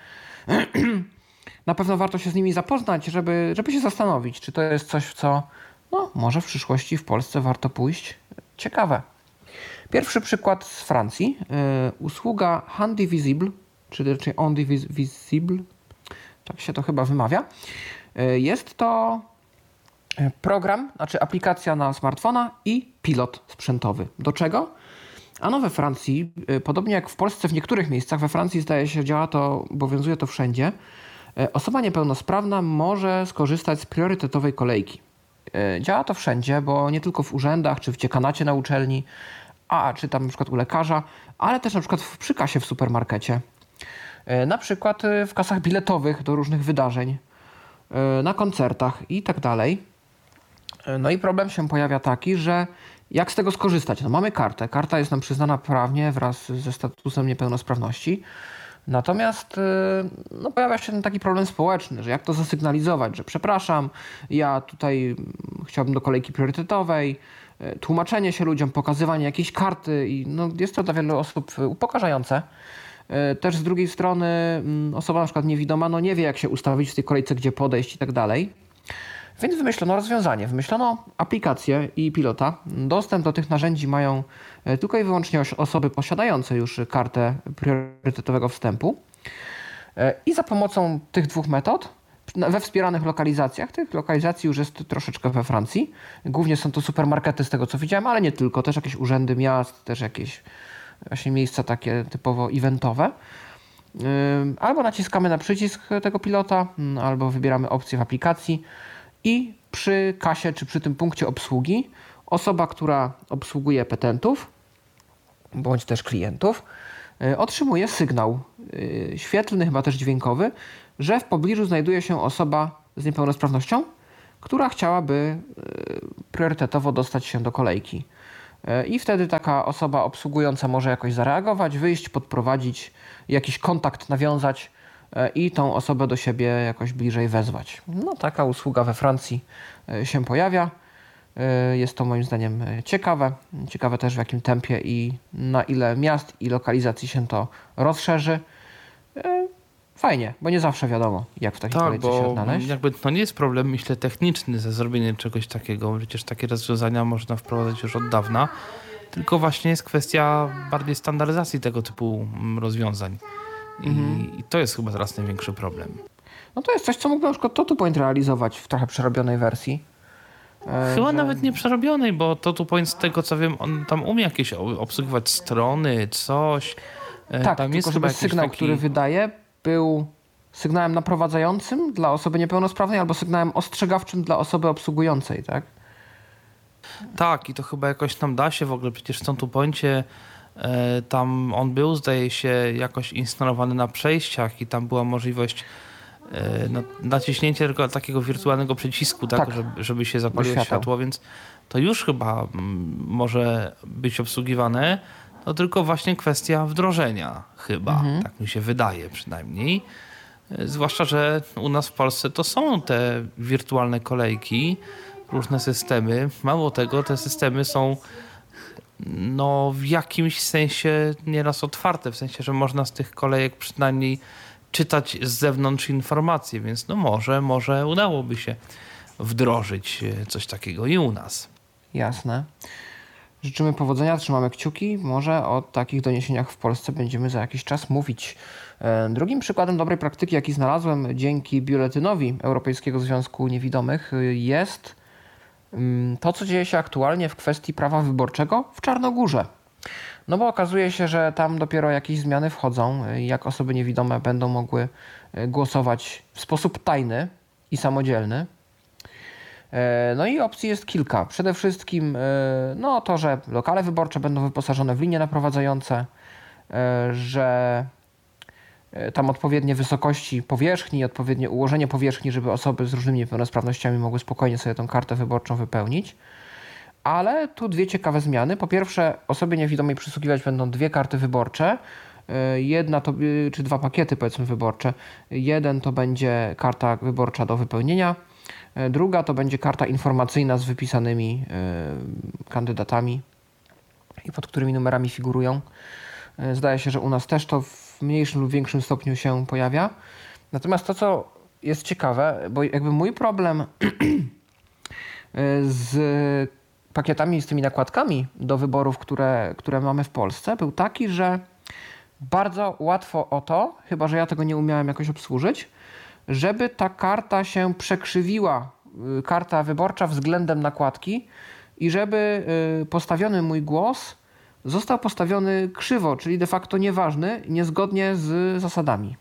na pewno warto się z nimi zapoznać, żeby, żeby się zastanowić, czy to jest coś, w co no, może w przyszłości w Polsce warto pójść. Ciekawe. Pierwszy przykład z Francji. Usługa Handy Visible, czy raczej Only Visible, tak się to chyba wymawia. Jest to program, znaczy aplikacja na smartfona i pilot sprzętowy. Do czego? Ano we Francji, podobnie jak w Polsce w niektórych miejscach, we Francji zdaje się działa to, obowiązuje to wszędzie, osoba niepełnosprawna może skorzystać z priorytetowej kolejki. Działa to wszędzie, bo nie tylko w urzędach, czy w dziekanacie na uczelni, a czy tam na przykład u lekarza, ale też na przykład w, przy kasie w supermarkecie. Na przykład w kasach biletowych do różnych wydarzeń, na koncertach i tak dalej. No i problem się pojawia taki, że jak z tego skorzystać? No mamy kartę. Karta jest nam przyznana prawnie wraz ze statusem niepełnosprawności. Natomiast no, pojawia się ten taki problem społeczny, że jak to zasygnalizować, że przepraszam, ja tutaj chciałbym do kolejki priorytetowej, tłumaczenie się ludziom, pokazywanie jakiejś karty i no, jest to dla wielu osób upokarzające. Też z drugiej strony osoba na przykład niewidoma no, nie wie, jak się ustawić w tej kolejce, gdzie podejść i tak dalej. Więc wymyślono rozwiązanie. Wymyślono aplikację i pilota. Dostęp do tych narzędzi mają tylko i wyłącznie osoby posiadające już kartę priorytetowego wstępu. I za pomocą tych dwóch metod we wspieranych lokalizacjach, tych lokalizacji już jest troszeczkę we Francji. Głównie są to supermarkety z tego, co widziałem, ale nie tylko. Też jakieś urzędy miast, też jakieś właśnie miejsca takie typowo eventowe. Albo naciskamy na przycisk tego pilota, albo wybieramy opcję w aplikacji i przy kasie czy przy tym punkcie obsługi osoba, która obsługuje petentów bądź też klientów, otrzymuje sygnał świetlny, chyba też dźwiękowy, że w pobliżu znajduje się osoba z niepełnosprawnością, która chciałaby priorytetowo dostać się do kolejki. I wtedy taka osoba obsługująca może jakoś zareagować, wyjść, podprowadzić, jakiś kontakt nawiązać i tą osobę do siebie jakoś bliżej wezwać. No, taka usługa we Francji się pojawia. Jest to moim zdaniem ciekawe. Ciekawe też w jakim tempie i na ile miast i lokalizacji się to rozszerzy. Fajnie, bo nie zawsze wiadomo, jak w takiej tak, kolejce się odnaleźć. Jakby to nie jest problem, myślę, techniczny ze zrobieniem czegoś takiego. Przecież takie rozwiązania można wprowadzać już od dawna. Tylko właśnie jest kwestia bardziej standaryzacji tego typu rozwiązań. I, mhm. i to jest chyba teraz największy problem. No to jest coś, co mógłby na przykład ToToPoint realizować w trochę przerobionej wersji. Chyba że... nawet nie przerobionej, bo ToToPoint z tego co wiem, on tam umie jakieś obsługiwać strony, coś. Tak, tam tylko jest żeby sygnał, taki... który wydaje, był sygnałem naprowadzającym dla osoby niepełnosprawnej albo sygnałem ostrzegawczym dla osoby obsługującej, tak? Tak, i to chyba jakoś tam da się w ogóle, przecież w ToToPoincie e, tam on był, zdaje się, jakoś instalowany na przejściach i tam była możliwość e, no, naciśnięcia tylko takiego wirtualnego przycisku, tak, tak. Żeby, żeby się zapaliło światło. światło, więc to już chyba m, może być obsługiwane. To tylko właśnie kwestia wdrożenia chyba, mhm. tak mi się wydaje przynajmniej. Zwłaszcza, że u nas w Polsce to są te wirtualne kolejki, różne systemy. Mało tego, te systemy są no, w jakimś sensie nieraz otwarte, w sensie, że można z tych kolejek przynajmniej czytać z zewnątrz informacje, więc no może, może udałoby się wdrożyć coś takiego i u nas. Jasne. Życzymy powodzenia, trzymamy kciuki. Może o takich doniesieniach w Polsce będziemy za jakiś czas mówić. Drugim przykładem dobrej praktyki, jaki znalazłem dzięki biuletynowi Europejskiego Związku Niewidomych, jest to, co dzieje się aktualnie w kwestii prawa wyborczego w Czarnogórze. No bo okazuje się, że tam dopiero jakieś zmiany wchodzą, jak osoby niewidome będą mogły głosować w sposób tajny i samodzielny. No i opcji jest kilka. Przede wszystkim no, to, że lokale wyborcze będą wyposażone w linie naprowadzające, że tam odpowiednie wysokości powierzchni, odpowiednie ułożenie powierzchni, żeby osoby z różnymi niepełnosprawnościami mogły spokojnie sobie tą kartę wyborczą wypełnić. Ale tu dwie ciekawe zmiany. Po pierwsze, osobie niewidomej przysługiwać będą dwie karty wyborcze. Jedna to, czy dwa pakiety powiedzmy wyborcze. Jeden to będzie karta wyborcza do wypełnienia. Druga to będzie karta informacyjna z wypisanymi kandydatami i pod którymi numerami figurują. Zdaje się, że u nas też to w mniejszym lub większym stopniu się pojawia. Natomiast to, co jest ciekawe, bo jakby mój problem z pakietami, z tymi nakładkami do wyborów, które, które mamy w Polsce, był taki, że bardzo łatwo o to, chyba że ja tego nie umiałem jakoś obsłużyć, żeby ta karta się przekrzywiła, karta wyborcza względem nakładki i żeby postawiony mój głos został postawiony krzywo, czyli de facto nieważny, niezgodnie z zasadami.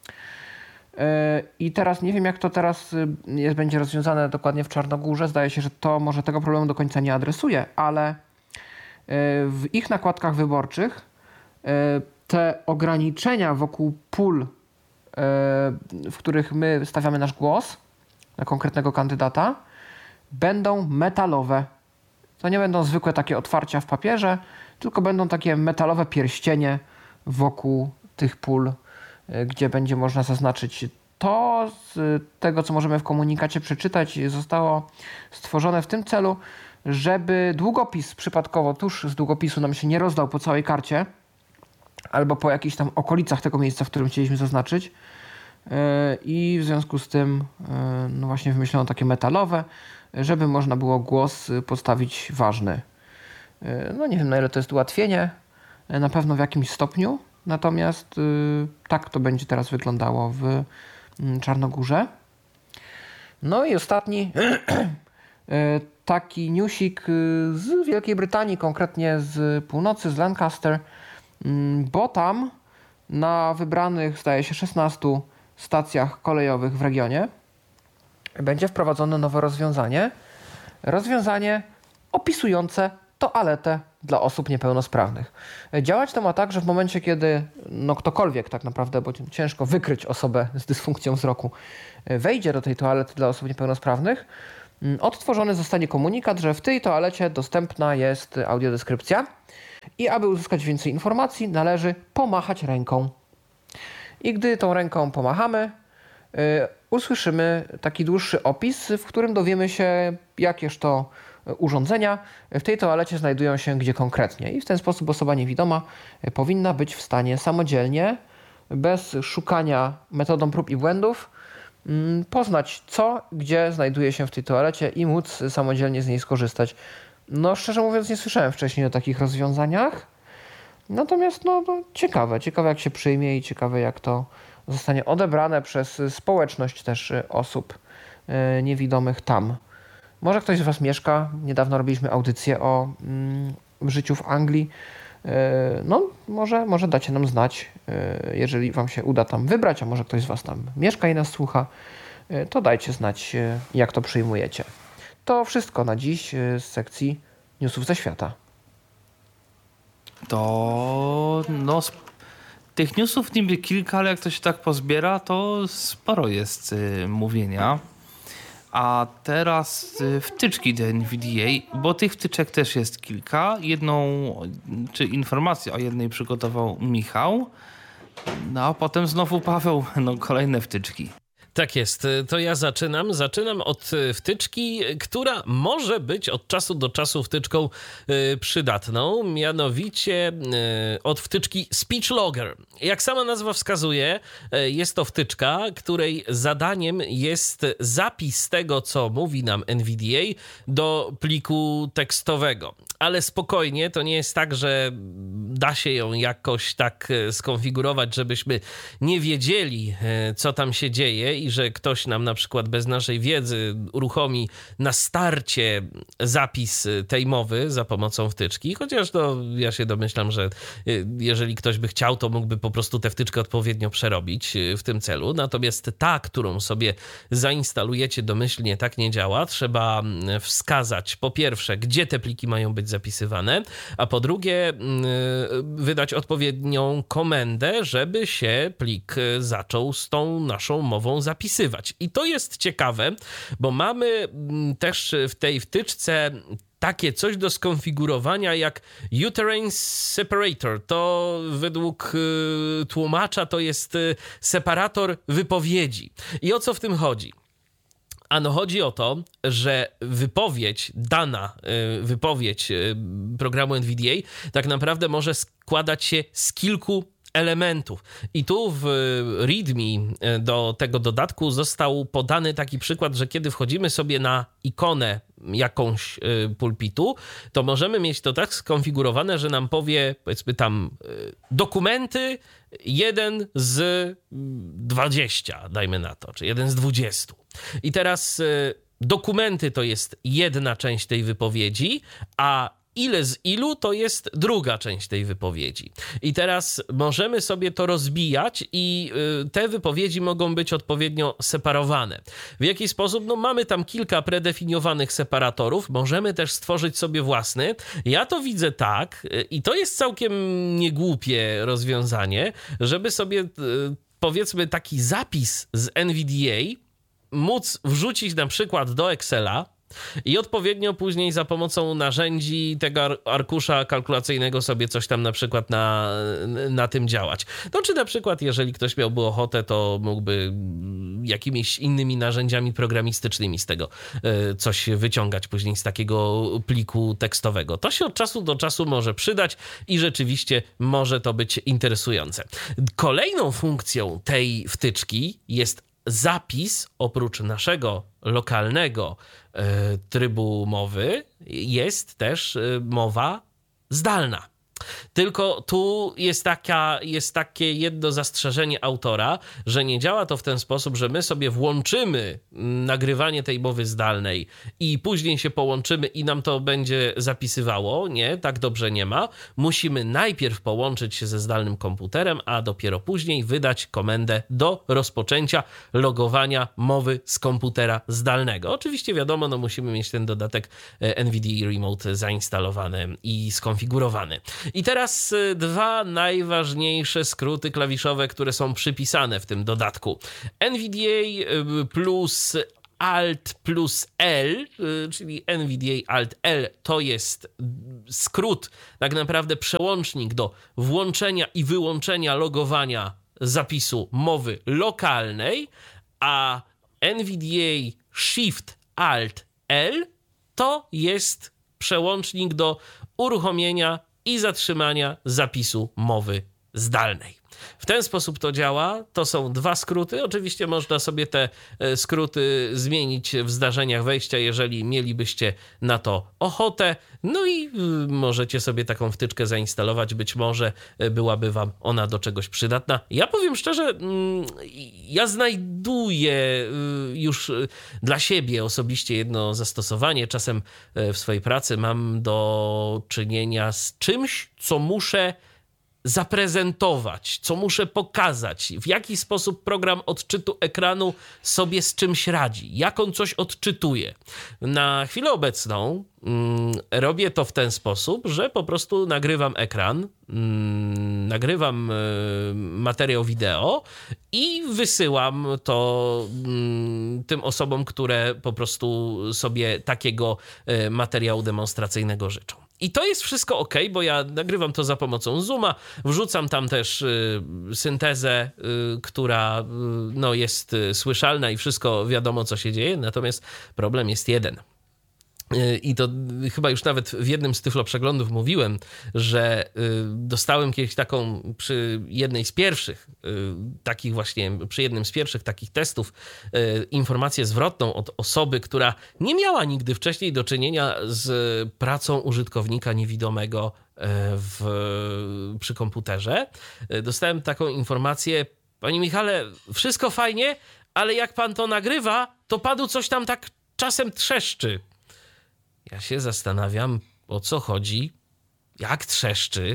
I teraz nie wiem, jak to teraz jest, będzie rozwiązane dokładnie w Czarnogórze. Zdaje się, że to może tego problemu do końca nie adresuje, ale w ich nakładkach wyborczych te ograniczenia wokół pól, w których my stawiamy nasz głos na konkretnego kandydata, będą metalowe. To nie będą zwykłe takie otwarcia w papierze, tylko będą takie metalowe pierścienie wokół tych pól, gdzie będzie można zaznaczyć. To z tego, co możemy w komunikacie przeczytać, zostało stworzone w tym celu, żeby długopis przypadkowo tuż z długopisu nam się nie rozdał po całej karcie albo po jakichś tam okolicach tego miejsca, w którym chcieliśmy zaznaczyć. I w związku z tym no właśnie wymyślono takie metalowe, żeby można było głos postawić ważny. No nie wiem, na ile to jest ułatwienie, na pewno w jakimś stopniu, natomiast tak to będzie teraz wyglądało w Czarnogórze. No i ostatni taki newsik z Wielkiej Brytanii, konkretnie z północy, z Lancaster, bo tam na wybranych, zdaje się, szesnastu stacjach kolejowych w regionie będzie wprowadzone nowe rozwiązanie. Rozwiązanie opisujące toaletę dla osób niepełnosprawnych. Działać to ma tak, że w momencie, kiedy no ktokolwiek tak naprawdę, bo ciężko wykryć osobę z dysfunkcją wzroku, wejdzie do tej toalety dla osób niepełnosprawnych, odtworzony zostanie komunikat, że w tej toalecie dostępna jest audiodeskrypcja i aby uzyskać więcej informacji, należy pomachać ręką. I gdy tą ręką pomachamy, yy, usłyszymy taki dłuższy opis, w którym dowiemy się, jakież to urządzenia w tej toalecie znajdują się gdzie konkretnie. I w ten sposób osoba niewidoma powinna być w stanie samodzielnie, bez szukania metodą prób i błędów, poznać co, gdzie znajduje się w tej toalecie i móc samodzielnie z niej skorzystać. No szczerze mówiąc nie słyszałem wcześniej o takich rozwiązaniach, natomiast no, no ciekawe, ciekawe jak się przyjmie i ciekawe jak to zostanie odebrane przez społeczność też osób niewidomych tam. Może ktoś z Was mieszka, niedawno robiliśmy audycję o mm, życiu w Anglii. No, może, może dacie nam znać, jeżeli Wam się uda tam wybrać, a może ktoś z Was tam mieszka i nas słucha, to dajcie znać, jak to przyjmujecie. To wszystko na dziś z sekcji Newsów ze świata. To no, tych newsów niby kilka, ale jak to się tak pozbiera, to sporo jest y, mówienia. A teraz wtyczki do N V D A, bo tych wtyczek też jest kilka. Jedną, czy informację o jednej przygotował Michał, no a potem znowu Paweł, no kolejne wtyczki. Tak jest, to ja zaczynam. Zaczynam od wtyczki, która może być od czasu do czasu wtyczką y, przydatną, mianowicie y, od wtyczki Speech Logger. Jak sama nazwa wskazuje, y, jest to wtyczka, której zadaniem jest zapis tego, co mówi nam N V D A do pliku tekstowego. Ale spokojnie, to nie jest tak, że da się ją jakoś tak skonfigurować, żebyśmy nie wiedzieli, co tam się dzieje i że ktoś nam na przykład bez naszej wiedzy uruchomi na starcie zapis tej mowy za pomocą wtyczki, chociaż to ja się domyślam, że jeżeli ktoś by chciał, to mógłby po prostu tę wtyczkę odpowiednio przerobić w tym celu. Natomiast ta, którą sobie zainstalujecie domyślnie, tak nie działa. Trzeba wskazać po pierwsze, gdzie te pliki mają być zapisywane, a po drugie wydać odpowiednią komendę, żeby się plik zaczął z tą naszą mową zapisywać. I to jest ciekawe, bo mamy też w tej wtyczce takie coś do skonfigurowania jak uterine separator. To według y, tłumacza to jest y, separator wypowiedzi. I o co w tym chodzi? Ano chodzi o to, że wypowiedź, dana y, wypowiedź y, programu N V D A tak naprawdę może składać się z kilku elementów. I tu w README do tego dodatku został podany taki przykład, że kiedy wchodzimy sobie na ikonę jakąś pulpitu, to możemy mieć to tak skonfigurowane, że nam powie, powiedzmy tam, dokumenty jeden z dwudziestu, dajmy na to, czy jeden z dwudziestu. I teraz dokumenty to jest jedna część tej wypowiedzi, a ile z ilu to jest druga część tej wypowiedzi. I teraz możemy sobie to rozbijać i te wypowiedzi mogą być odpowiednio separowane. W jaki sposób? No mamy tam kilka predefiniowanych separatorów, możemy też stworzyć sobie własny. Ja to widzę tak i to jest całkiem niegłupie rozwiązanie, żeby sobie powiedzmy taki zapis z N V D A móc wrzucić na przykład do Excela i odpowiednio później za pomocą narzędzi tego arkusza kalkulacyjnego sobie coś tam na przykład na, na tym działać. No czy na przykład jeżeli ktoś miałby ochotę, to mógłby jakimiś innymi narzędziami programistycznymi z tego coś wyciągać później z takiego pliku tekstowego. To się od czasu do czasu może przydać i rzeczywiście może to być interesujące. Kolejną funkcją tej wtyczki jest zapis, oprócz naszego lokalnego y, trybu mowy, jest też y, mowa zdalna. Tylko tu jest, taka, jest takie jedno zastrzeżenie autora, że nie działa to w ten sposób, że my sobie włączymy nagrywanie tej mowy zdalnej i później się połączymy i nam to będzie zapisywało. Nie, tak dobrze nie ma. Musimy najpierw połączyć się ze zdalnym komputerem, a dopiero później wydać komendę do rozpoczęcia logowania mowy z komputera zdalnego. Oczywiście wiadomo, no musimy mieć ten dodatek N V D A Remote zainstalowany i skonfigurowany. I teraz dwa najważniejsze skróty klawiszowe, które są przypisane w tym dodatku. N V D A plus Alt plus L, czyli N V D A Alt L, to jest skrót, tak naprawdę przełącznik do włączenia i wyłączenia logowania zapisu mowy lokalnej, a N V D A Shift Alt L to jest przełącznik do uruchomienia i zatrzymania zapisu mowy zdalnej. W ten sposób to działa. To są dwa skróty. Oczywiście można sobie te skróty zmienić w zdarzeniach wejścia, jeżeli mielibyście na to ochotę. No i możecie sobie taką wtyczkę zainstalować. Być może byłaby wam ona do czegoś przydatna. Ja powiem szczerze, ja znajduję już dla siebie osobiście jedno zastosowanie. Czasem w swojej pracy mam do czynienia z czymś, co muszę zaprezentować, co muszę pokazać, w jaki sposób program odczytu ekranu sobie z czymś radzi, jak on coś odczytuje. Na chwilę obecną mm, robię to w ten sposób, że po prostu nagrywam ekran, mm, nagrywam y, materiał wideo i wysyłam to mm, tym osobom, które po prostu sobie takiego y, materiału demonstracyjnego życzą. I to jest wszystko ok, bo ja nagrywam to za pomocą Zooma, wrzucam tam też y, syntezę, y, która y, no, jest y, słyszalna i wszystko wiadomo, co się dzieje, natomiast problem jest jeden. I to chyba już nawet w jednym z Tyflo Przeglądów mówiłem, że dostałem kiedyś taką przy jednej z pierwszych takich właśnie, przy jednym z pierwszych takich testów informację zwrotną od osoby, która nie miała nigdy wcześniej do czynienia z pracą użytkownika niewidomego w, przy komputerze. Dostałem taką informację: panie Michale, wszystko fajnie, ale jak pan to nagrywa, to panu coś tam tak czasem trzeszczy. Ja się zastanawiam, o co chodzi, jak trzeszczy,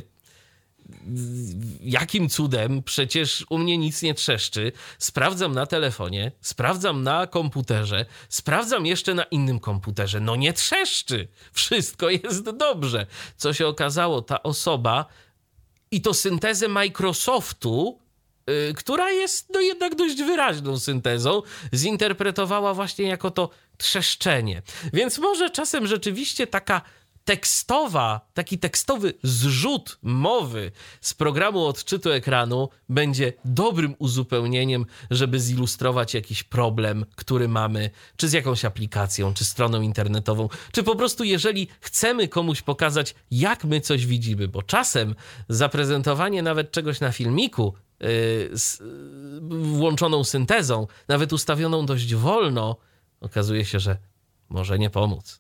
jakim cudem, przecież u mnie nic nie trzeszczy. Sprawdzam na telefonie, sprawdzam na komputerze, sprawdzam jeszcze na innym komputerze. No nie trzeszczy, wszystko jest dobrze. Co się okazało, ta osoba, i to syntezę Microsoftu, yy, która jest no jednak dość wyraźną syntezą, zinterpretowała właśnie jako to trzeszczenie. Więc może czasem rzeczywiście taka tekstowa, taki tekstowy zrzut mowy z programu odczytu ekranu będzie dobrym uzupełnieniem, żeby zilustrować jakiś problem, który mamy, czy z jakąś aplikacją, czy stroną internetową, czy po prostu jeżeli chcemy komuś pokazać, jak my coś widzimy, bo czasem zaprezentowanie nawet czegoś na filmiku yy, z yy, włączoną syntezą, nawet ustawioną dość wolno, okazuje się, że może nie pomóc.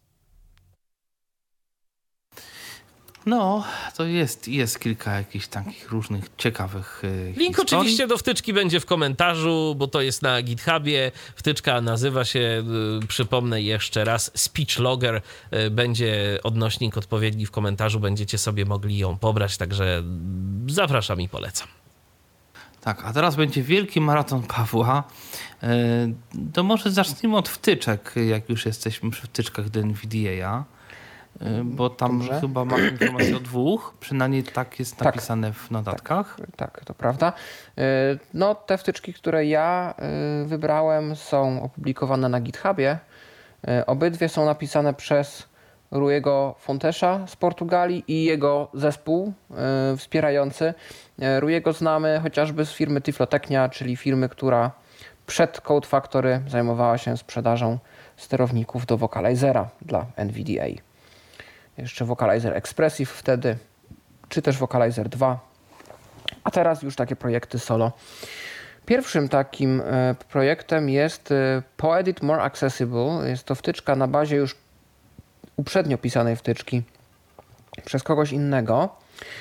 No, to jest, jest kilka jakichś takich różnych ciekawych yy, Link historii. oczywiście do wtyczki będzie w komentarzu, bo to jest na GitHubie. Wtyczka nazywa się, yy, przypomnę jeszcze raz, Speech Logger. Yy, będzie odnośnik odpowiedni w komentarzu, będziecie sobie mogli ją pobrać, także zapraszam i polecam. Tak, a teraz będzie wielki maraton Pawła. Yy, to może zacznijmy od wtyczek, jak już jesteśmy przy wtyczkach do N V D A. Bo tam Dobrze. chyba ma informację o dwóch, przynajmniej tak jest napisane tak, w notatkach. Tak, tak, to prawda. No, te wtyczki, które ja wybrałem, są opublikowane na GitHubie. Obydwie są napisane przez Ruiego Fontesza z Portugalii i jego zespół wspierający. Ruiego znamy chociażby z firmy Tyflotechnia, czyli firmy, która przed Code Factory zajmowała się sprzedażą sterowników do Vocalizera dla N V D A. Jeszcze Vocalizer Expressive wtedy, czy też Vocalizer dwa, a teraz już takie projekty solo. Pierwszym takim projektem jest Poedit More Accessible. Jest to wtyczka na bazie już uprzednio pisanej wtyczki przez kogoś innego,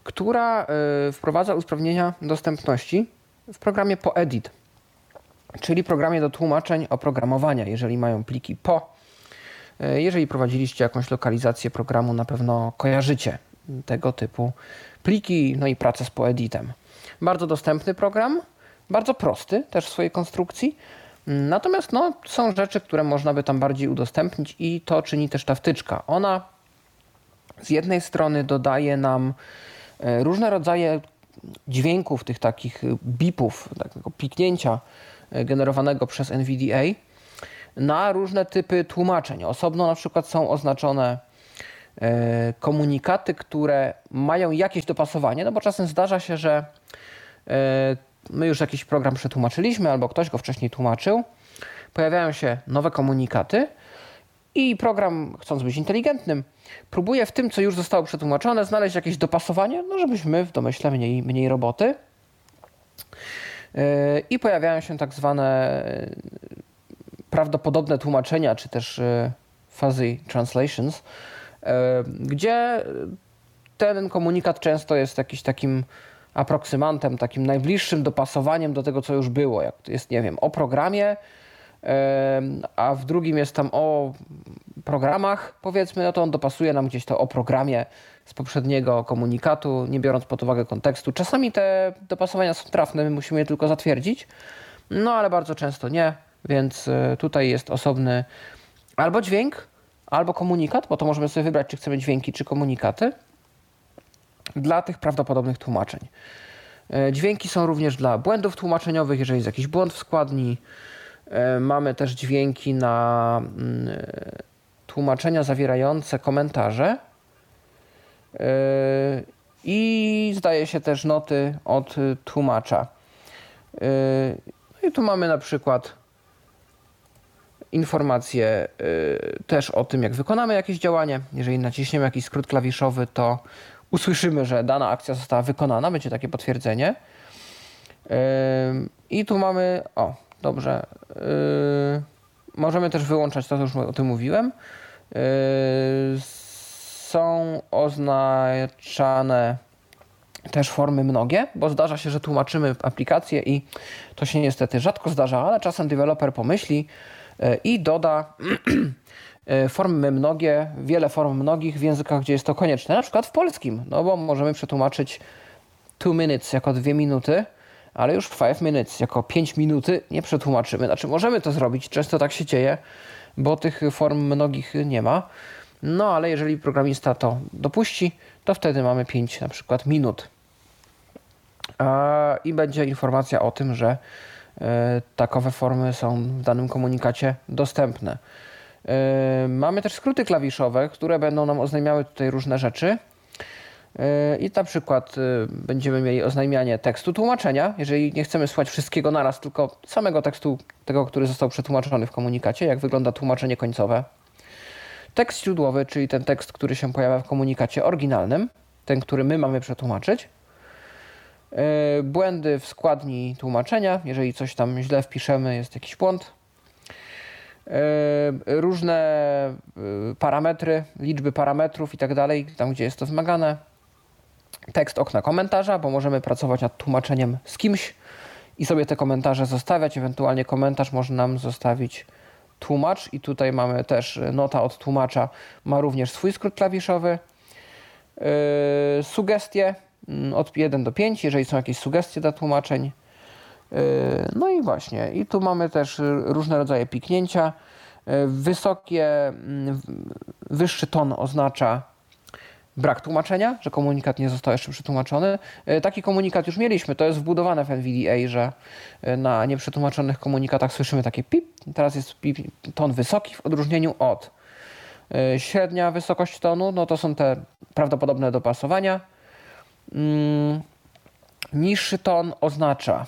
która wprowadza usprawnienia dostępności w programie PoEdit, czyli programie do tłumaczeń oprogramowania, jeżeli mają pliki po. Jeżeli prowadziliście jakąś lokalizację programu, na pewno kojarzycie tego typu pliki, no i pracę z PoEditem. Bardzo dostępny program, bardzo prosty też w swojej konstrukcji, natomiast no, są rzeczy, które można by tam bardziej udostępnić i to czyni też ta wtyczka. Ona z jednej strony dodaje nam różne rodzaje dźwięków, tych takich bipów, takiego piknięcia generowanego przez N V D A na różne typy tłumaczeń. Osobno na przykład są oznaczone komunikaty, które mają jakieś dopasowanie, no bo czasem zdarza się, że my już jakiś program przetłumaczyliśmy albo ktoś go wcześniej tłumaczył, pojawiają się nowe komunikaty i program, chcąc być inteligentnym, próbuje w tym, co już zostało przetłumaczone, znaleźć jakieś dopasowanie, no żebyśmy w domyśle mniej, mniej roboty. I pojawiają się tak zwane prawdopodobne tłumaczenia, czy też fuzzy translations, gdzie ten komunikat często jest jakiś takim aproksymantem, takim najbliższym dopasowaniem do tego, co już było. Jak jest, nie wiem, o programie, a w drugim jest tam o programach, powiedzmy, no to on dopasuje nam gdzieś to o programie z poprzedniego komunikatu, nie biorąc pod uwagę kontekstu. Czasami te dopasowania są trafne, my musimy je tylko zatwierdzić, no ale bardzo często nie, więc tutaj jest osobny albo dźwięk, albo komunikat, bo to możemy sobie wybrać, czy chcemy dźwięki, czy komunikaty dla tych prawdopodobnych tłumaczeń. Dźwięki są również dla błędów tłumaczeniowych, jeżeli jest jakiś błąd w składni. Mamy też dźwięki na tłumaczenia zawierające komentarze i zdaje się też noty od tłumacza. I tu mamy na przykład informacje też o tym, jak wykonamy jakieś działanie. Jeżeli naciśniemy jakiś skrót klawiszowy, to usłyszymy, że dana akcja została wykonana, będzie takie potwierdzenie. I tu mamy, o, dobrze, możemy też wyłączać to, co już o tym mówiłem. Są oznaczane też formy mnogie, bo zdarza się, że tłumaczymy aplikację i to się niestety rzadko zdarza, ale czasem deweloper pomyśli i doda formy mnogie, wiele form mnogich w językach, gdzie jest to konieczne, na przykład w polskim, no bo możemy przetłumaczyć two minutes jako dwie minuty, ale już five minutes jako pięć minuty nie przetłumaczymy. Znaczy możemy to zrobić, często tak się dzieje, bo tych form mnogich nie ma, no ale jeżeli programista to dopuści, to wtedy mamy pięć na przykład minut. I będzie informacja o tym, że takowe formy są w danym komunikacie dostępne. Mamy też skróty klawiszowe, które będą nam oznajmiały tutaj różne rzeczy. I na przykład będziemy mieli oznajmianie tekstu tłumaczenia, jeżeli nie chcemy słuchać wszystkiego naraz, tylko samego tekstu, tego, który został przetłumaczony w komunikacie, jak wygląda tłumaczenie końcowe. Tekst źródłowy, czyli ten tekst, który się pojawia w komunikacie oryginalnym, ten, który my mamy przetłumaczyć. Błędy w składni tłumaczenia, jeżeli coś tam źle wpiszemy, jest jakiś błąd. Różne parametry, liczby parametrów i tak dalej, tam gdzie jest to wymagane. Tekst okna komentarza, bo możemy pracować nad tłumaczeniem z kimś i sobie te komentarze zostawiać, ewentualnie komentarz może nam zostawić tłumacz i tutaj mamy też nota od tłumacza, ma również swój skrót klawiszowy. Yy, sugestie od jeden do pięciu, jeżeli są jakieś sugestie dla tłumaczeń. Yy, no i właśnie, i tu mamy też różne rodzaje piknięcia. Yy, wysokie, yy, wyższy ton oznacza brak tłumaczenia, że komunikat nie został jeszcze przetłumaczony. Taki komunikat już mieliśmy, to jest wbudowane w N V D A, że na nieprzetłumaczonych komunikatach słyszymy takie pip. Teraz jest pip, ton wysoki w odróżnieniu od średnia wysokość tonu, no to są te prawdopodobne dopasowania. Niższy ton oznacza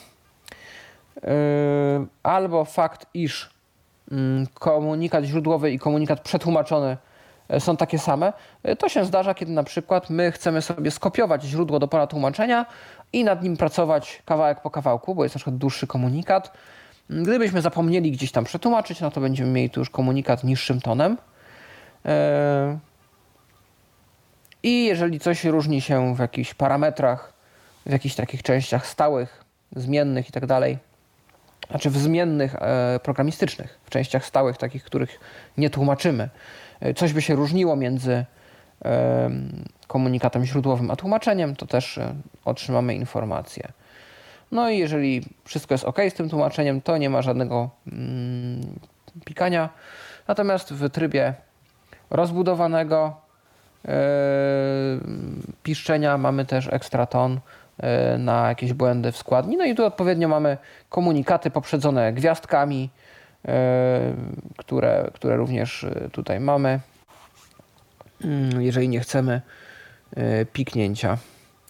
albo fakt, iż komunikat źródłowy i komunikat przetłumaczony są takie same. To się zdarza, kiedy na przykład my chcemy sobie skopiować źródło do pola tłumaczenia i nad nim pracować kawałek po kawałku, bo jest na przykład dłuższy komunikat. Gdybyśmy zapomnieli gdzieś tam przetłumaczyć, no to będziemy mieli tu już komunikat niższym tonem. I jeżeli coś różni się w jakichś parametrach, w jakichś takich częściach stałych, zmiennych i tak dalej, znaczy w zmiennych e, programistycznych, w częściach stałych, takich, których nie tłumaczymy, coś by się różniło między e, komunikatem źródłowym a tłumaczeniem, to też e, otrzymamy informację. No i jeżeli wszystko jest ok z tym tłumaczeniem, to nie ma żadnego mm, pikania. Natomiast w trybie rozbudowanego e, piszczenia mamy też ekstra ton na jakieś błędy w składni. No i tu odpowiednio mamy komunikaty poprzedzone gwiazdkami, które, które również tutaj mamy, jeżeli nie chcemy piknięcia.